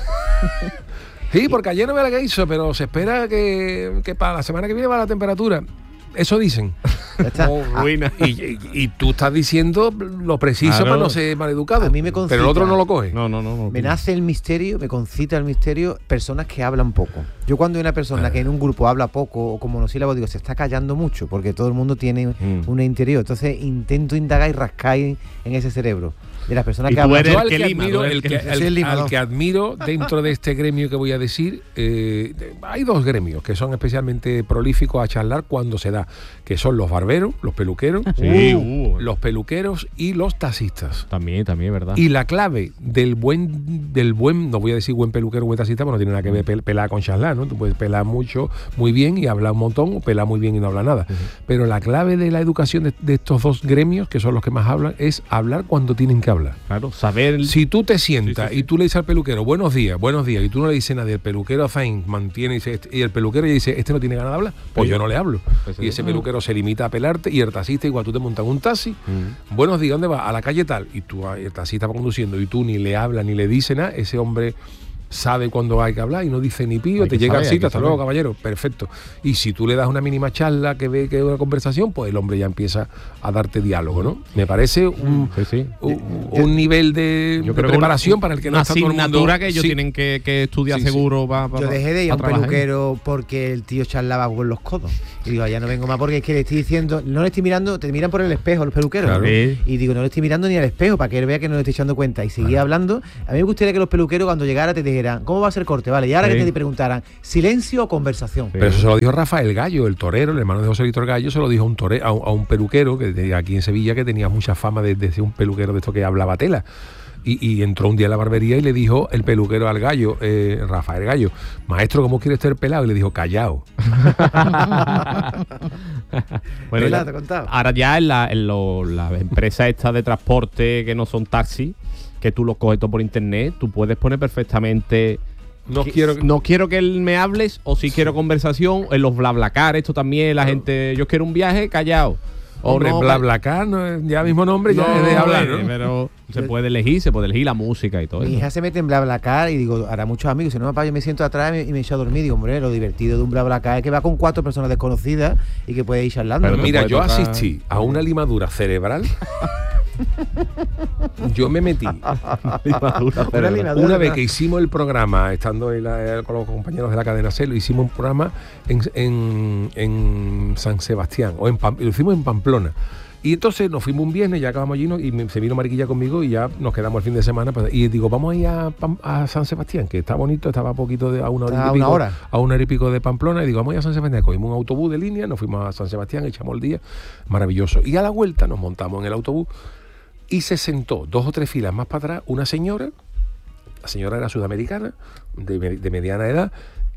[SPEAKER 1] Sí, porque ayer no ve la que hizo, pero se espera que, que para la semana que viene va la temperatura. Eso dicen.
[SPEAKER 7] Ya está.
[SPEAKER 8] Oh, ruina.
[SPEAKER 1] Y, y- y tú estás diciendo lo preciso
[SPEAKER 8] Claro.
[SPEAKER 1] para no ser maleducado.
[SPEAKER 7] A mí me concita.
[SPEAKER 1] pero el otro no lo coge.
[SPEAKER 8] No, no, no. no.
[SPEAKER 7] Me nace el misterio, me concita el misterio, personas que hablan poco. Yo cuando hay una persona que en un grupo habla poco o como monosílabo, digo, se está callando mucho, porque todo el mundo tiene
[SPEAKER 8] Mm.
[SPEAKER 7] un interior. Entonces intento indagar y rascar en ese cerebro de las personas
[SPEAKER 8] Y
[SPEAKER 7] que
[SPEAKER 8] tú
[SPEAKER 7] hablan.
[SPEAKER 8] eres
[SPEAKER 1] Yo
[SPEAKER 8] el
[SPEAKER 1] al
[SPEAKER 8] que
[SPEAKER 1] que,
[SPEAKER 8] lima,
[SPEAKER 1] admiro,
[SPEAKER 8] tú eres
[SPEAKER 1] el
[SPEAKER 8] el
[SPEAKER 1] que,
[SPEAKER 8] que-
[SPEAKER 1] al-
[SPEAKER 7] Soy el
[SPEAKER 1] al
[SPEAKER 7] limador.
[SPEAKER 1] que admiro dentro de este gremio que voy a decir, eh, de- hay dos gremios que son especialmente prolíficos a charlar cuando se da, que son los barberos, los peluqueros,
[SPEAKER 8] Sí,
[SPEAKER 1] uh,
[SPEAKER 8] uh.
[SPEAKER 1] los peluqueros y los taxistas.
[SPEAKER 8] También, también, ¿verdad?
[SPEAKER 1] Y la clave del buen, del buen, no voy a decir buen peluquero o buen taxista, porque no tiene nada que ver pel- pelar con charlar, ¿no? Tú puedes pelar mucho, muy bien y hablar un montón, o pelar muy bien y no hablar nada. Pero la clave de la educación de, de estos dos gremios, que son los que más hablan, es hablar cuando tienen que hablar.
[SPEAKER 8] Claro, saber.
[SPEAKER 1] Si tú te sientas
[SPEAKER 8] Sí, sí, sí.
[SPEAKER 1] y tú le dices al peluquero, buenos días, buenos días, y tú no le dices nada, y el peluquero Zain mantiene y, dice, este- y el peluquero ya dice, este no tiene ganas de hablar, pues
[SPEAKER 8] Sí.
[SPEAKER 1] yo no le hablo.
[SPEAKER 8] Pues sí.
[SPEAKER 1] Y ese peluquero se limita a pelarte, y el taxista, igual tú te montas en un taxi, buenos días, ¿dónde vas? A la calle tal, y tú, el taxista va conduciendo, y tú ni le hablas ni le dices nada, ese hombre sabe cuándo hay que hablar y no dice ni pío,
[SPEAKER 8] Hay
[SPEAKER 1] te
[SPEAKER 8] que
[SPEAKER 1] llega
[SPEAKER 8] saber,
[SPEAKER 1] al
[SPEAKER 8] hay
[SPEAKER 1] sitio,
[SPEAKER 8] que
[SPEAKER 1] hasta
[SPEAKER 8] saber.
[SPEAKER 1] luego, caballero, perfecto. Y si tú le das una mínima charla que ve que es una conversación, pues el hombre ya empieza a darte diálogo, ¿no? Me parece un,
[SPEAKER 8] Sí, sí.
[SPEAKER 1] un, un nivel de,
[SPEAKER 8] Yo
[SPEAKER 1] de
[SPEAKER 8] creo que
[SPEAKER 1] preparación
[SPEAKER 8] una-
[SPEAKER 1] para el que no
[SPEAKER 8] una
[SPEAKER 1] está todo el mundo.
[SPEAKER 8] asignatura que ellos
[SPEAKER 1] Sí.
[SPEAKER 8] tienen que, que estudiar
[SPEAKER 1] Sí, sí.
[SPEAKER 8] seguro pa- pa-
[SPEAKER 7] Yo dejé de ir a
[SPEAKER 8] pa
[SPEAKER 7] un
[SPEAKER 8] trabajar.
[SPEAKER 7] peluquero porque el tío charlaba con los codos. Y digo, ya no vengo más porque es que le estoy diciendo, no le estoy mirando, te miran por el espejo los peluqueros.
[SPEAKER 1] Claro.
[SPEAKER 8] Sí.
[SPEAKER 7] Y digo, no le estoy mirando ni al espejo para que él vea que no le estoy echando cuenta. Y seguía hablando. A mí me gustaría que los peluqueros cuando llegara te dijeran, ¿cómo va a ser corte? Vale, y ahora
[SPEAKER 8] Sí.
[SPEAKER 7] que te preguntaran, ¿silencio o conversación?
[SPEAKER 8] Sí.
[SPEAKER 1] Pero eso se lo dijo Rafael Gallo, el torero, el hermano de José Víctor Gallo, se lo dijo a un, tore, a un, a un peluquero que de- aquí en Sevilla que tenía mucha fama de, de ser un peluquero de esto que hablaba tela. Y, y entró un día a la barbería y le dijo el peluquero al Gallo, eh, Rafael Gallo, maestro, ¿cómo quiere estar pelado? Y le dijo, callao.
[SPEAKER 8] Bueno,
[SPEAKER 7] Vela,
[SPEAKER 8] ya-
[SPEAKER 7] te he contado.
[SPEAKER 8] ahora ya en, la, en lo- las empresas estas de transporte que no son taxis, que tú los coges todo por internet, tú puedes poner perfectamente.
[SPEAKER 1] No
[SPEAKER 8] que-
[SPEAKER 1] quiero...
[SPEAKER 8] no quiero que él me hables, o si quiero conversación, en los BlaBlaCar, esto también, la gente, yo quiero un viaje, callado. O
[SPEAKER 1] Hombre,
[SPEAKER 8] no,
[SPEAKER 1] BlaBlaCar, no, es- ya mismo nombre, ya
[SPEAKER 8] no,
[SPEAKER 1] es de hablar,
[SPEAKER 8] eh,
[SPEAKER 1] ¿no?
[SPEAKER 8] Pero se puede elegir, se puede elegir la música y todo
[SPEAKER 7] Mi
[SPEAKER 8] eso.
[SPEAKER 7] hija se mete en BlaBlaCar y digo, hará muchos amigos. Si no, papá, yo me siento atrás y me, y me echo a dormir. Digo, hombre, lo divertido de un BlaBlaCar es que va con cuatro personas desconocidas y que puede ir charlando.
[SPEAKER 8] Pero
[SPEAKER 7] ¿no?
[SPEAKER 1] Mira,
[SPEAKER 8] puede
[SPEAKER 1] yo
[SPEAKER 8] tocar-
[SPEAKER 1] asistí a una limadura cerebral. Yo me metí
[SPEAKER 7] Una limadura,
[SPEAKER 1] una vez
[SPEAKER 7] ¿no?
[SPEAKER 1] que hicimos el programa, estando en la- con los compañeros de la cadena C, lo hicimos un programa en, en- en San Sebastián, o en Pam- lo hicimos en Pamplona. Y entonces nos fuimos un viernes, ya acabamos allí, ¿no? Y me- se vino Mariquilla conmigo y ya nos quedamos el fin de semana. Pues, y digo, vamos a ir a, Pam- a San Sebastián, que está bonito, estaba a poquito de, a una hora,
[SPEAKER 7] Ah,
[SPEAKER 1] y
[SPEAKER 7] una
[SPEAKER 1] pico,
[SPEAKER 7] hora.
[SPEAKER 1] a una hora y pico de Pamplona. Y digo, vamos a ir a San Sebastián. Cogimos un autobús de línea, nos fuimos a San Sebastián, echamos el día, maravilloso. Y a la vuelta nos montamos en el autobús y se sentó dos o tres filas más para atrás una señora. La señora era sudamericana, de, me- de mediana edad,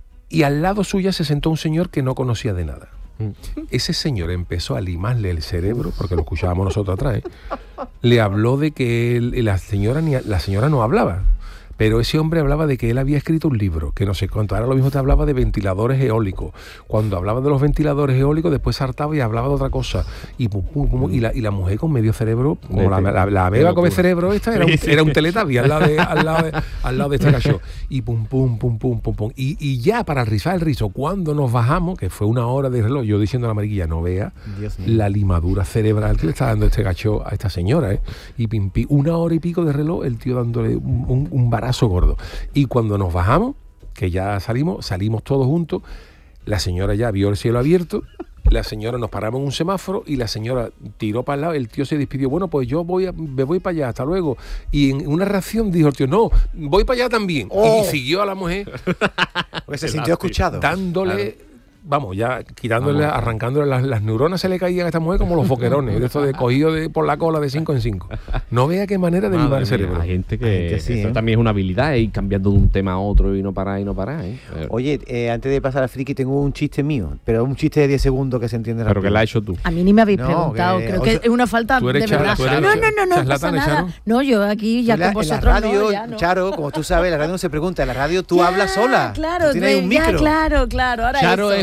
[SPEAKER 1] y al lado suya se sentó un señor que no conocía de nada. Ese señor empezó a limarle el cerebro, porque lo escuchábamos nosotros atrás, ¿eh? Le habló de que él- la señora ni la señora no hablaba, pero ese hombre hablaba de que él había escrito un libro, que no sé cuánto. Ahora lo mismo te hablaba de ventiladores eólicos. Cuando hablaba de los ventiladores eólicos, después saltaba y hablaba de otra cosa. Y, pum, pum, pum, y, la, y la mujer con medio cerebro, como la, la, la ameba con el cerebro esta, era un, era un teletabi al lado de, al lado de, al lado de este cachorro. Y pum, pum, pum, pum, pum, pum. Y, y ya para rizar el rizo, cuando nos bajamos, que fue una hora de reloj, yo diciendo a la mariquilla, no vea
[SPEAKER 7] Dios mío.
[SPEAKER 1] la limadura cerebral que le está dando este gacho a esta señora, ¿eh? Y pim, pim, una hora y pico de reloj, el tío dándole un, un, un barazo gordo. Y cuando nos bajamos, que ya salimos, salimos todos juntos, la señora ya vio el cielo abierto, la señora nos paramos en un semáforo y la señora tiró para el lado, el tío se despidió, bueno, pues yo voy a, me voy para allá, hasta luego. Y en una reacción dijo el tío, no, voy para allá también.
[SPEAKER 7] Oh.
[SPEAKER 1] Y siguió a la mujer
[SPEAKER 7] Porque se sintió escuchado.
[SPEAKER 1] dándole, vamos, ya quitándole, arrancándole las, las neuronas, se le caían a esta mujer como los foquerones, de esto de cogido de, por la cola de cinco en cinco. No vea qué manera de
[SPEAKER 8] Madre
[SPEAKER 1] limar el
[SPEAKER 8] mía,
[SPEAKER 1] cerebro.
[SPEAKER 8] hay gente que
[SPEAKER 7] Hay gente sí,
[SPEAKER 8] eso
[SPEAKER 7] ¿eh?
[SPEAKER 8] también es una habilidad, ir cambiando de un tema a otro y no parar y no parar, ¿eh? Pero,
[SPEAKER 7] Oye, eh, antes de pasar al friki, tengo un chiste mío, pero un chiste de diez segundos que se entiende
[SPEAKER 8] pero
[SPEAKER 7] rápido.
[SPEAKER 8] que la has hecho tú.
[SPEAKER 6] A mí ni me habéis
[SPEAKER 7] No,
[SPEAKER 6] preguntado,
[SPEAKER 7] que-
[SPEAKER 6] creo
[SPEAKER 7] o
[SPEAKER 6] que
[SPEAKER 7] sea,
[SPEAKER 6] es una falta
[SPEAKER 1] tú eres
[SPEAKER 6] de
[SPEAKER 1] char-
[SPEAKER 6] verdad.
[SPEAKER 1] tú eres
[SPEAKER 6] No, no, no, no, pasa
[SPEAKER 1] charlatana,
[SPEAKER 6] nada.
[SPEAKER 1] Charo.
[SPEAKER 6] No, yo aquí ya
[SPEAKER 7] En la,
[SPEAKER 6] con
[SPEAKER 7] en la
[SPEAKER 6] vosotros
[SPEAKER 7] radio,
[SPEAKER 6] no, ya no.
[SPEAKER 7] Charo, como tú sabes, la radio no se pregunta, en la radio tú
[SPEAKER 6] Ya,
[SPEAKER 7] hablas sola.
[SPEAKER 6] Claro,
[SPEAKER 7] Tú tienes
[SPEAKER 6] de-
[SPEAKER 7] un
[SPEAKER 6] ya,
[SPEAKER 7] micro.
[SPEAKER 6] claro, claro. Ahora
[SPEAKER 8] Charo
[SPEAKER 6] eso.
[SPEAKER 8] es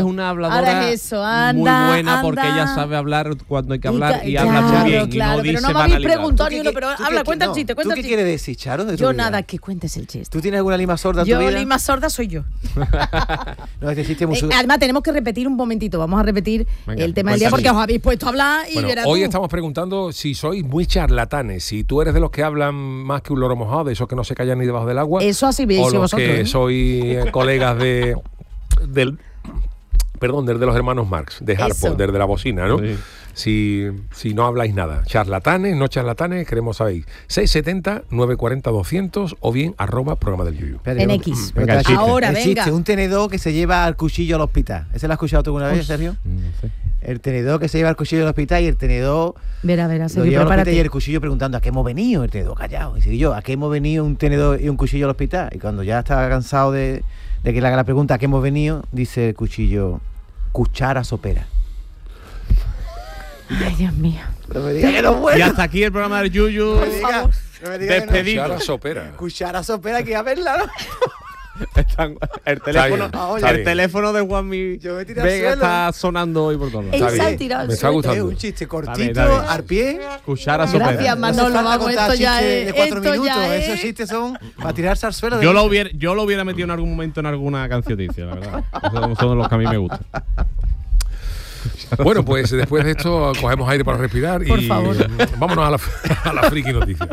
[SPEAKER 8] una habladora
[SPEAKER 6] Ahora es eso, anda,
[SPEAKER 8] muy buena
[SPEAKER 6] anda.
[SPEAKER 8] porque ella sabe hablar cuando hay que hablar y,
[SPEAKER 6] Y ca-
[SPEAKER 8] habla
[SPEAKER 6] claro,
[SPEAKER 8] muy bien
[SPEAKER 6] claro,
[SPEAKER 8] y no
[SPEAKER 6] pero
[SPEAKER 8] dice
[SPEAKER 6] no me habéis
[SPEAKER 8] banalidades.
[SPEAKER 6] preguntado
[SPEAKER 7] ¿Tú
[SPEAKER 6] ni
[SPEAKER 7] qué-
[SPEAKER 6] uno, pero
[SPEAKER 7] tú
[SPEAKER 6] habla,
[SPEAKER 7] qué-
[SPEAKER 6] cuenta el
[SPEAKER 7] no,
[SPEAKER 6] chiste, cuenta
[SPEAKER 7] ¿Tú
[SPEAKER 6] el
[SPEAKER 7] qué
[SPEAKER 6] chiste.
[SPEAKER 7] quieres decir, Charo, de tu
[SPEAKER 6] Yo
[SPEAKER 7] vida?
[SPEAKER 6] nada, que cuentes el chiste.
[SPEAKER 7] ¿Tú tienes alguna lima sorda en
[SPEAKER 6] Yo,
[SPEAKER 7] tu vida?
[SPEAKER 6] lima sorda soy yo.
[SPEAKER 7] No, este chiste es muy
[SPEAKER 6] Eh,
[SPEAKER 7] su-
[SPEAKER 6] además, tenemos que repetir un momentito. Vamos a repetir
[SPEAKER 8] Venga,
[SPEAKER 6] el tema del día porque
[SPEAKER 8] cuéntame.
[SPEAKER 6] os habéis puesto a hablar y
[SPEAKER 1] Bueno,
[SPEAKER 6] verás
[SPEAKER 1] hoy
[SPEAKER 6] tú.
[SPEAKER 1] estamos preguntando si sois muy charlatanes, si tú eres de los que hablan más que un loro mojado, de esos que no se callan ni debajo del agua.
[SPEAKER 6] Eso así veis
[SPEAKER 1] o los
[SPEAKER 6] vosotros,
[SPEAKER 1] que
[SPEAKER 6] ¿eh?
[SPEAKER 1] sois eh, colegas de del perdón, desde los hermanos Marx, de Harpo,
[SPEAKER 6] Eso.
[SPEAKER 1] desde la bocina, ¿no?
[SPEAKER 8] Sí.
[SPEAKER 1] Si, si no habláis nada. Charlatanes, no charlatanes, queremos saber. seis siete cero, nueve cuatro cero, doscientos o bien arroba programa del Yuyu.
[SPEAKER 7] Espérate,
[SPEAKER 6] En
[SPEAKER 7] que-
[SPEAKER 6] X.
[SPEAKER 7] pero
[SPEAKER 8] Venga,
[SPEAKER 7] está
[SPEAKER 8] el chiste.
[SPEAKER 6] Ahora,
[SPEAKER 7] el
[SPEAKER 6] venga.
[SPEAKER 7] chiste, un tenedor que se lleva al cuchillo al hospital. ¿Ese lo has escuchado tú alguna vez, Sergio?
[SPEAKER 8] No sé.
[SPEAKER 7] El tenedor que se lleva al cuchillo al hospital y el tenedor
[SPEAKER 6] Verá, verá,
[SPEAKER 7] lo
[SPEAKER 6] Sergio,
[SPEAKER 7] lleva al hospital
[SPEAKER 6] prepárate.
[SPEAKER 7] y el cuchillo preguntando ¿a qué hemos venido? El tenedor callado. Y dice yo, ¿a qué hemos venido un tenedor y un cuchillo al hospital? Y cuando ya está cansado de, de que le haga la pregunta ¿a qué hemos venido? Dice el cuchillo, cuchara sopera.
[SPEAKER 6] Ay, Dios mío.
[SPEAKER 7] No me digas que no es
[SPEAKER 8] Y
[SPEAKER 7] bueno.
[SPEAKER 8] hasta aquí el programa del Yuyu.
[SPEAKER 7] No me digas- no me digas que no.
[SPEAKER 8] Despedido.
[SPEAKER 1] Cuchara sopera.
[SPEAKER 7] Cuchara sopera, que a verla, ¿no?
[SPEAKER 8] Están- el teléfono,
[SPEAKER 1] bien,
[SPEAKER 7] está
[SPEAKER 8] el
[SPEAKER 1] bien.
[SPEAKER 8] teléfono de Juanmi
[SPEAKER 7] Yo me tiré al
[SPEAKER 8] Vega
[SPEAKER 7] suelo.
[SPEAKER 8] está sonando hoy por todos lados.
[SPEAKER 6] Él
[SPEAKER 1] Está
[SPEAKER 6] se ha
[SPEAKER 1] bien.
[SPEAKER 6] tirado al
[SPEAKER 1] Me está
[SPEAKER 6] suelo.
[SPEAKER 7] Es
[SPEAKER 1] gustando.
[SPEAKER 7] un chiste cortito,
[SPEAKER 8] Está bien, está bien.
[SPEAKER 7] al pie.
[SPEAKER 8] Cuchara sopera.
[SPEAKER 6] Gracias,
[SPEAKER 7] No hace
[SPEAKER 6] Manolo,
[SPEAKER 7] falta
[SPEAKER 6] vamos,
[SPEAKER 7] contar
[SPEAKER 6] esto ya
[SPEAKER 7] chistes
[SPEAKER 6] es-
[SPEAKER 7] de cuatro
[SPEAKER 6] esto
[SPEAKER 7] minutos.
[SPEAKER 6] ya
[SPEAKER 7] Esos
[SPEAKER 6] es-
[SPEAKER 7] chistes son para tirarse al suelo.
[SPEAKER 8] Yo lo hubiera, yo lo hubiera metido en algún momento en alguna cancionticia, la verdad. Esos son los que a mí me gustan.
[SPEAKER 1] Bueno, pues después de esto cogemos aire para respirar
[SPEAKER 6] Por
[SPEAKER 1] y
[SPEAKER 6] favor.
[SPEAKER 1] vámonos a la, a la friki noticia.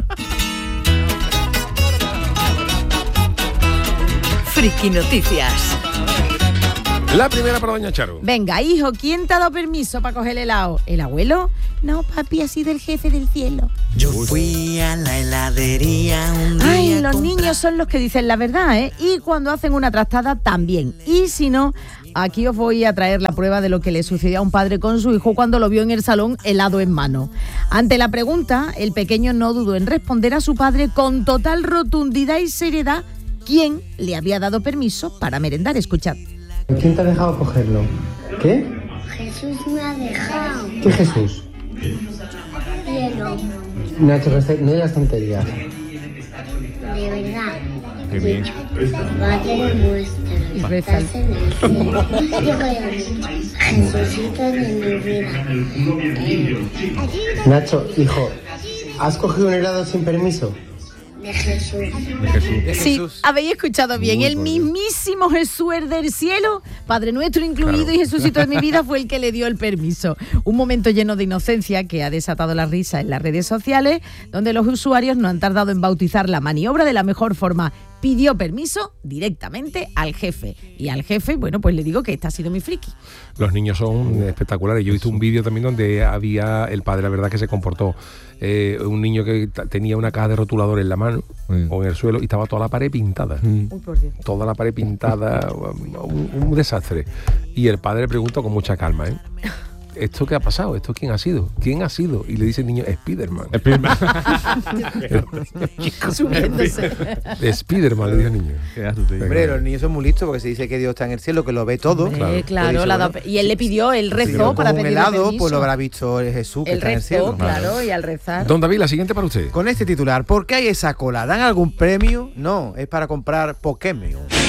[SPEAKER 4] Friki Noticias.
[SPEAKER 1] La primera para doña Charo.
[SPEAKER 6] Venga, hijo, ¿quién te ha dado permiso para coger el helado? ¿El abuelo? No, papi, ha sido el jefe del cielo.
[SPEAKER 3] Yo fui a la heladería un día.
[SPEAKER 6] Ay, los
[SPEAKER 3] a comprar-
[SPEAKER 6] niños son los que dicen la verdad, ¿eh? Y cuando hacen una trastada también. Y si no, aquí os voy a traer la prueba de lo que le sucedió a un padre con su hijo cuando lo vio en el salón helado en mano. Ante la pregunta, el pequeño no dudó en responder a su padre con total rotundidad y seriedad quién le había dado permiso para merendar. Escuchad.
[SPEAKER 9] ¿Quién te ha dejado cogerlo? ¿Qué?
[SPEAKER 10] Jesús me ha dejado.
[SPEAKER 9] ¿Qué Jesús?
[SPEAKER 10] Cielo,
[SPEAKER 9] Nacho, resta- no digas tonterías.
[SPEAKER 10] de verdad.
[SPEAKER 8] Qué bien.
[SPEAKER 10] Padre nuestro, que estás en el cielo. Yo voy a decir, Jesucito de mi vida.
[SPEAKER 9] Nacho, hijo, ¿has cogido un helado sin permiso?
[SPEAKER 10] De Jesús.
[SPEAKER 8] De Jesús.
[SPEAKER 7] De
[SPEAKER 6] Sí,
[SPEAKER 7] Jesús.
[SPEAKER 6] habéis escuchado bien.
[SPEAKER 8] Muy
[SPEAKER 6] El
[SPEAKER 8] por Dios.
[SPEAKER 6] mismísimo Jesús del cielo, Padre Nuestro incluido
[SPEAKER 1] Claro.
[SPEAKER 6] y Jesucito de mi vida, fue el que le dio el permiso. Un momento lleno de inocencia que ha desatado la risa en las redes sociales, donde los usuarios no han tardado en bautizar la maniobra de la mejor forma. Pidió permiso directamente al jefe. Y al jefe, bueno, pues le digo que esta ha sido mi friki.
[SPEAKER 1] Los niños son espectaculares. Yo he visto un vídeo también donde había el padre, la verdad que se comportó. Eh, un niño que t- tenía una caja de rotulador en la mano
[SPEAKER 8] Sí.
[SPEAKER 1] o en el suelo y estaba toda la pared pintada.
[SPEAKER 6] Uy, por Dios.
[SPEAKER 1] Toda la pared pintada, un, un desastre. Y el padre le pregunta con mucha calma, ¿eh? ¿Esto qué ha pasado? ¿Esto quién ha sido? ¿Quién ha sido? Y le dice el niño, Spiderman.
[SPEAKER 6] Subiéndose.
[SPEAKER 1] Spiderman, le dijo el niño.
[SPEAKER 7] Hombre, los niños son muy listos porque se dice que Dios está en el cielo, que lo ve todo.
[SPEAKER 6] Hombre,
[SPEAKER 1] claro.
[SPEAKER 6] claro,
[SPEAKER 7] Pues dice,
[SPEAKER 6] la da-
[SPEAKER 7] bueno,
[SPEAKER 6] y él le pidió, él
[SPEAKER 7] Si
[SPEAKER 6] rezó
[SPEAKER 7] lo
[SPEAKER 6] para
[SPEAKER 7] coge un
[SPEAKER 6] pedirle
[SPEAKER 7] helado,
[SPEAKER 6] permiso.
[SPEAKER 7] pues lo habrá visto el Jesús que
[SPEAKER 6] Él
[SPEAKER 7] está en el
[SPEAKER 6] rezó,
[SPEAKER 7] cielo.
[SPEAKER 6] claro, y al rezar.
[SPEAKER 1] Don David, la siguiente para usted.
[SPEAKER 7] Con este titular, ¿por qué hay esa cola? ¿Dan algún premio? No, es para comprar Pokémon.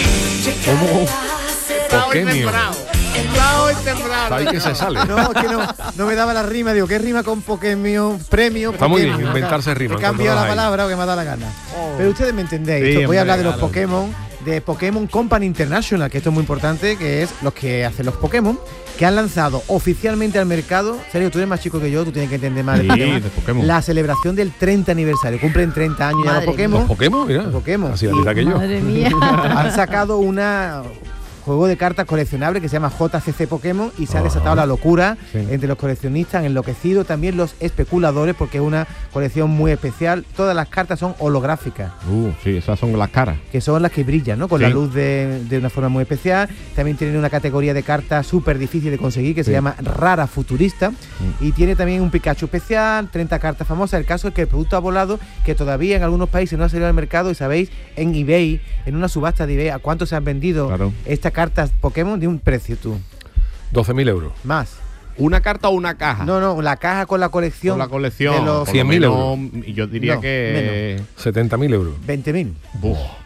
[SPEAKER 1] Pokémon. Está ahí que se sale.
[SPEAKER 7] No, es que no, no me daba la rima, digo, ¿qué rima con Pokémon? Premio.
[SPEAKER 1] Está muy bien,
[SPEAKER 7] Pokémon?
[SPEAKER 1] inventarse rimas,
[SPEAKER 7] He cambiado
[SPEAKER 1] cuando
[SPEAKER 7] la
[SPEAKER 1] las hay.
[SPEAKER 7] palabra o que me ha dado la gana. Pero ustedes me entendéis.
[SPEAKER 8] Sí,
[SPEAKER 7] Esto, voy a
[SPEAKER 8] hombre,
[SPEAKER 7] hablar de los
[SPEAKER 8] claro.
[SPEAKER 7] Pokémon, de Pokémon Company International, que esto es muy importante, que es los que hacen los Pokémon, que han lanzado oficialmente al mercado. Sergio, tú eres más chico que yo, tú tienes que entender más de
[SPEAKER 8] Sí,
[SPEAKER 7] Pokémon.
[SPEAKER 8] de Pokémon.
[SPEAKER 7] La celebración del treinta aniversario. Cumplen treinta años ya
[SPEAKER 6] Madre
[SPEAKER 7] los Pokémon.
[SPEAKER 1] Los Pokémon, mira.
[SPEAKER 7] Los Pokémon.
[SPEAKER 1] Así la
[SPEAKER 7] Y-
[SPEAKER 1] vida que yo.
[SPEAKER 6] Madre mía.
[SPEAKER 7] Han sacado una juego de cartas coleccionable que se llama J C C Pokémon y se ha desatado la locura
[SPEAKER 8] Sí.
[SPEAKER 7] entre los coleccionistas, han enloquecido también los especuladores porque es una colección muy especial. Todas las cartas son holográficas,
[SPEAKER 8] Uh, sí, esas son las caras.
[SPEAKER 7] que son las que brillan, ¿no? Con
[SPEAKER 8] Sí.
[SPEAKER 7] la luz de, de una forma muy especial. También tienen una categoría de cartas súper difícil de conseguir que se
[SPEAKER 8] Sí.
[SPEAKER 7] llama Rara Futurista. Y tiene también un Pikachu especial, treinta cartas famosas. El caso es que el producto ha volado, que todavía en algunos países no ha salido al mercado. Y sabéis, en eBay, en una subasta de eBay, ¿a cuánto se han vendido
[SPEAKER 8] Claro.
[SPEAKER 7] estas cartas Pokémon? De un precio, tú.
[SPEAKER 1] doce mil euros.
[SPEAKER 7] Más.
[SPEAKER 8] ¿Una carta o una caja?
[SPEAKER 7] No, no, la caja con la colección.
[SPEAKER 8] Con la colección.
[SPEAKER 7] de los
[SPEAKER 8] por lo
[SPEAKER 1] cien mil
[SPEAKER 8] menos, Y yo diría
[SPEAKER 7] No,
[SPEAKER 8] que...
[SPEAKER 1] setenta mil euros.
[SPEAKER 7] veinte mil.
[SPEAKER 8] Buf.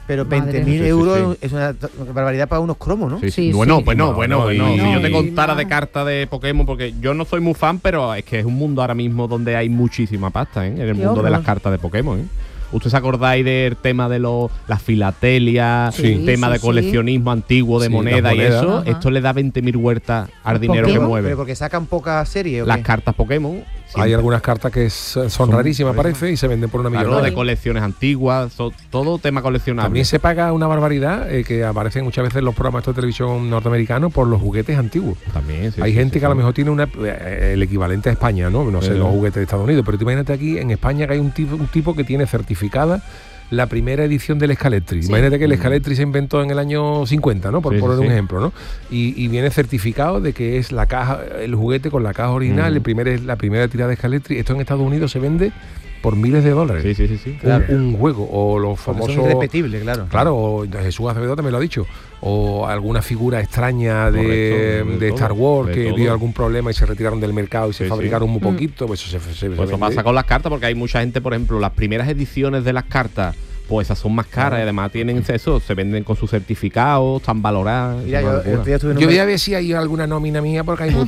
[SPEAKER 7] Pero
[SPEAKER 6] Madre
[SPEAKER 7] veinte mil
[SPEAKER 8] mía.
[SPEAKER 7] euros
[SPEAKER 8] Sí, sí,
[SPEAKER 7] es una t- barbaridad para unos cromos, ¿no?
[SPEAKER 8] Sí,
[SPEAKER 6] Sí,
[SPEAKER 8] sí. Bueno,
[SPEAKER 6] sí.
[SPEAKER 8] pues no,
[SPEAKER 1] No,
[SPEAKER 8] bueno,
[SPEAKER 1] no,
[SPEAKER 8] bueno.
[SPEAKER 1] y-
[SPEAKER 8] Si yo te
[SPEAKER 6] y
[SPEAKER 8] contara
[SPEAKER 6] más.
[SPEAKER 8] de cartas de Pokémon, porque yo no soy muy fan, pero es que es un mundo ahora mismo donde hay muchísima pasta, ¿eh? En el
[SPEAKER 6] Qué
[SPEAKER 8] mundo de
[SPEAKER 6] horror.
[SPEAKER 8] las cartas de Pokémon, ¿eh? ¿Ustedes se acordáis del tema de los las filatelias,
[SPEAKER 6] Sí,
[SPEAKER 8] el tema
[SPEAKER 6] sí,
[SPEAKER 8] de
[SPEAKER 6] sí.
[SPEAKER 8] coleccionismo antiguo de
[SPEAKER 1] Sí,
[SPEAKER 8] moneda
[SPEAKER 1] las
[SPEAKER 8] y
[SPEAKER 1] monedas.
[SPEAKER 8] eso?
[SPEAKER 6] Ajá.
[SPEAKER 8] Esto le da veinte mil vueltas al
[SPEAKER 6] ¿Los
[SPEAKER 8] dinero que
[SPEAKER 6] Pokémon?
[SPEAKER 8] mueve.
[SPEAKER 7] Pero porque sacan pocas series. ¿o
[SPEAKER 8] Las
[SPEAKER 7] qué?
[SPEAKER 8] cartas Pokémon.
[SPEAKER 1] Hay
[SPEAKER 8] siempre.
[SPEAKER 1] algunas cartas que son, son rarísimas, parece, y se venden por una
[SPEAKER 8] Claro,
[SPEAKER 1] millonada.
[SPEAKER 8] de colecciones antiguas, so- todo tema coleccionable.
[SPEAKER 1] También se paga una barbaridad eh, que aparecen muchas veces en los programas de televisión norteamericanos por los juguetes antiguos.
[SPEAKER 8] También, sí,
[SPEAKER 1] Hay
[SPEAKER 8] sí,
[SPEAKER 1] gente
[SPEAKER 8] sí,
[SPEAKER 1] que a lo
[SPEAKER 8] sí.
[SPEAKER 1] mejor tiene una, eh, el equivalente a España, ¿no? No sé,
[SPEAKER 8] Sí.
[SPEAKER 1] los juguetes de Estados Unidos, pero tú imagínate aquí en España que hay un tipo, un tipo que tiene certificada la primera edición del Escaletri.
[SPEAKER 6] Sí.
[SPEAKER 1] Imagínate que el Escaletri se inventó en el año cincuenta, ¿no? Por
[SPEAKER 8] Sí, sí,
[SPEAKER 1] poner un
[SPEAKER 8] sí.
[SPEAKER 1] ejemplo, ¿no? Y, y viene certificado de que es la caja, el juguete con la caja original,
[SPEAKER 8] Mm.
[SPEAKER 1] el primer, la primera tirada de Escaletri. Esto en Estados Unidos se vende por miles de dólares.
[SPEAKER 8] Sí, sí, sí, sí.
[SPEAKER 1] Un-
[SPEAKER 7] Claro.
[SPEAKER 1] un, juego. O los
[SPEAKER 7] Porque
[SPEAKER 1] famosos.
[SPEAKER 7] son irrepetibles, claro.
[SPEAKER 1] Claro, o Jesús Acevedo también lo ha dicho. O alguna figura extraña de,
[SPEAKER 8] Correcto, de
[SPEAKER 1] de
[SPEAKER 8] todo,
[SPEAKER 1] Star Wars
[SPEAKER 8] de
[SPEAKER 1] que
[SPEAKER 8] todo.
[SPEAKER 1] dio algún problema y se retiraron del mercado y se
[SPEAKER 8] Sí,
[SPEAKER 1] fabricaron
[SPEAKER 8] sí.
[SPEAKER 1] muy poquito. Pues eso se, se- se
[SPEAKER 8] Pues eso
[SPEAKER 1] vende.
[SPEAKER 8] pasa con las cartas, porque hay mucha gente, por ejemplo, las primeras ediciones de las cartas, pues esas son más caras y además tienen eso, se venden con sus certificados, están valoradas.
[SPEAKER 7] Mira,
[SPEAKER 8] es una
[SPEAKER 7] yo,
[SPEAKER 8] locura.
[SPEAKER 7] el otro día estuve en un
[SPEAKER 1] Yo voy
[SPEAKER 7] mer-
[SPEAKER 1] a ver si hay alguna nómina mía porque hay muy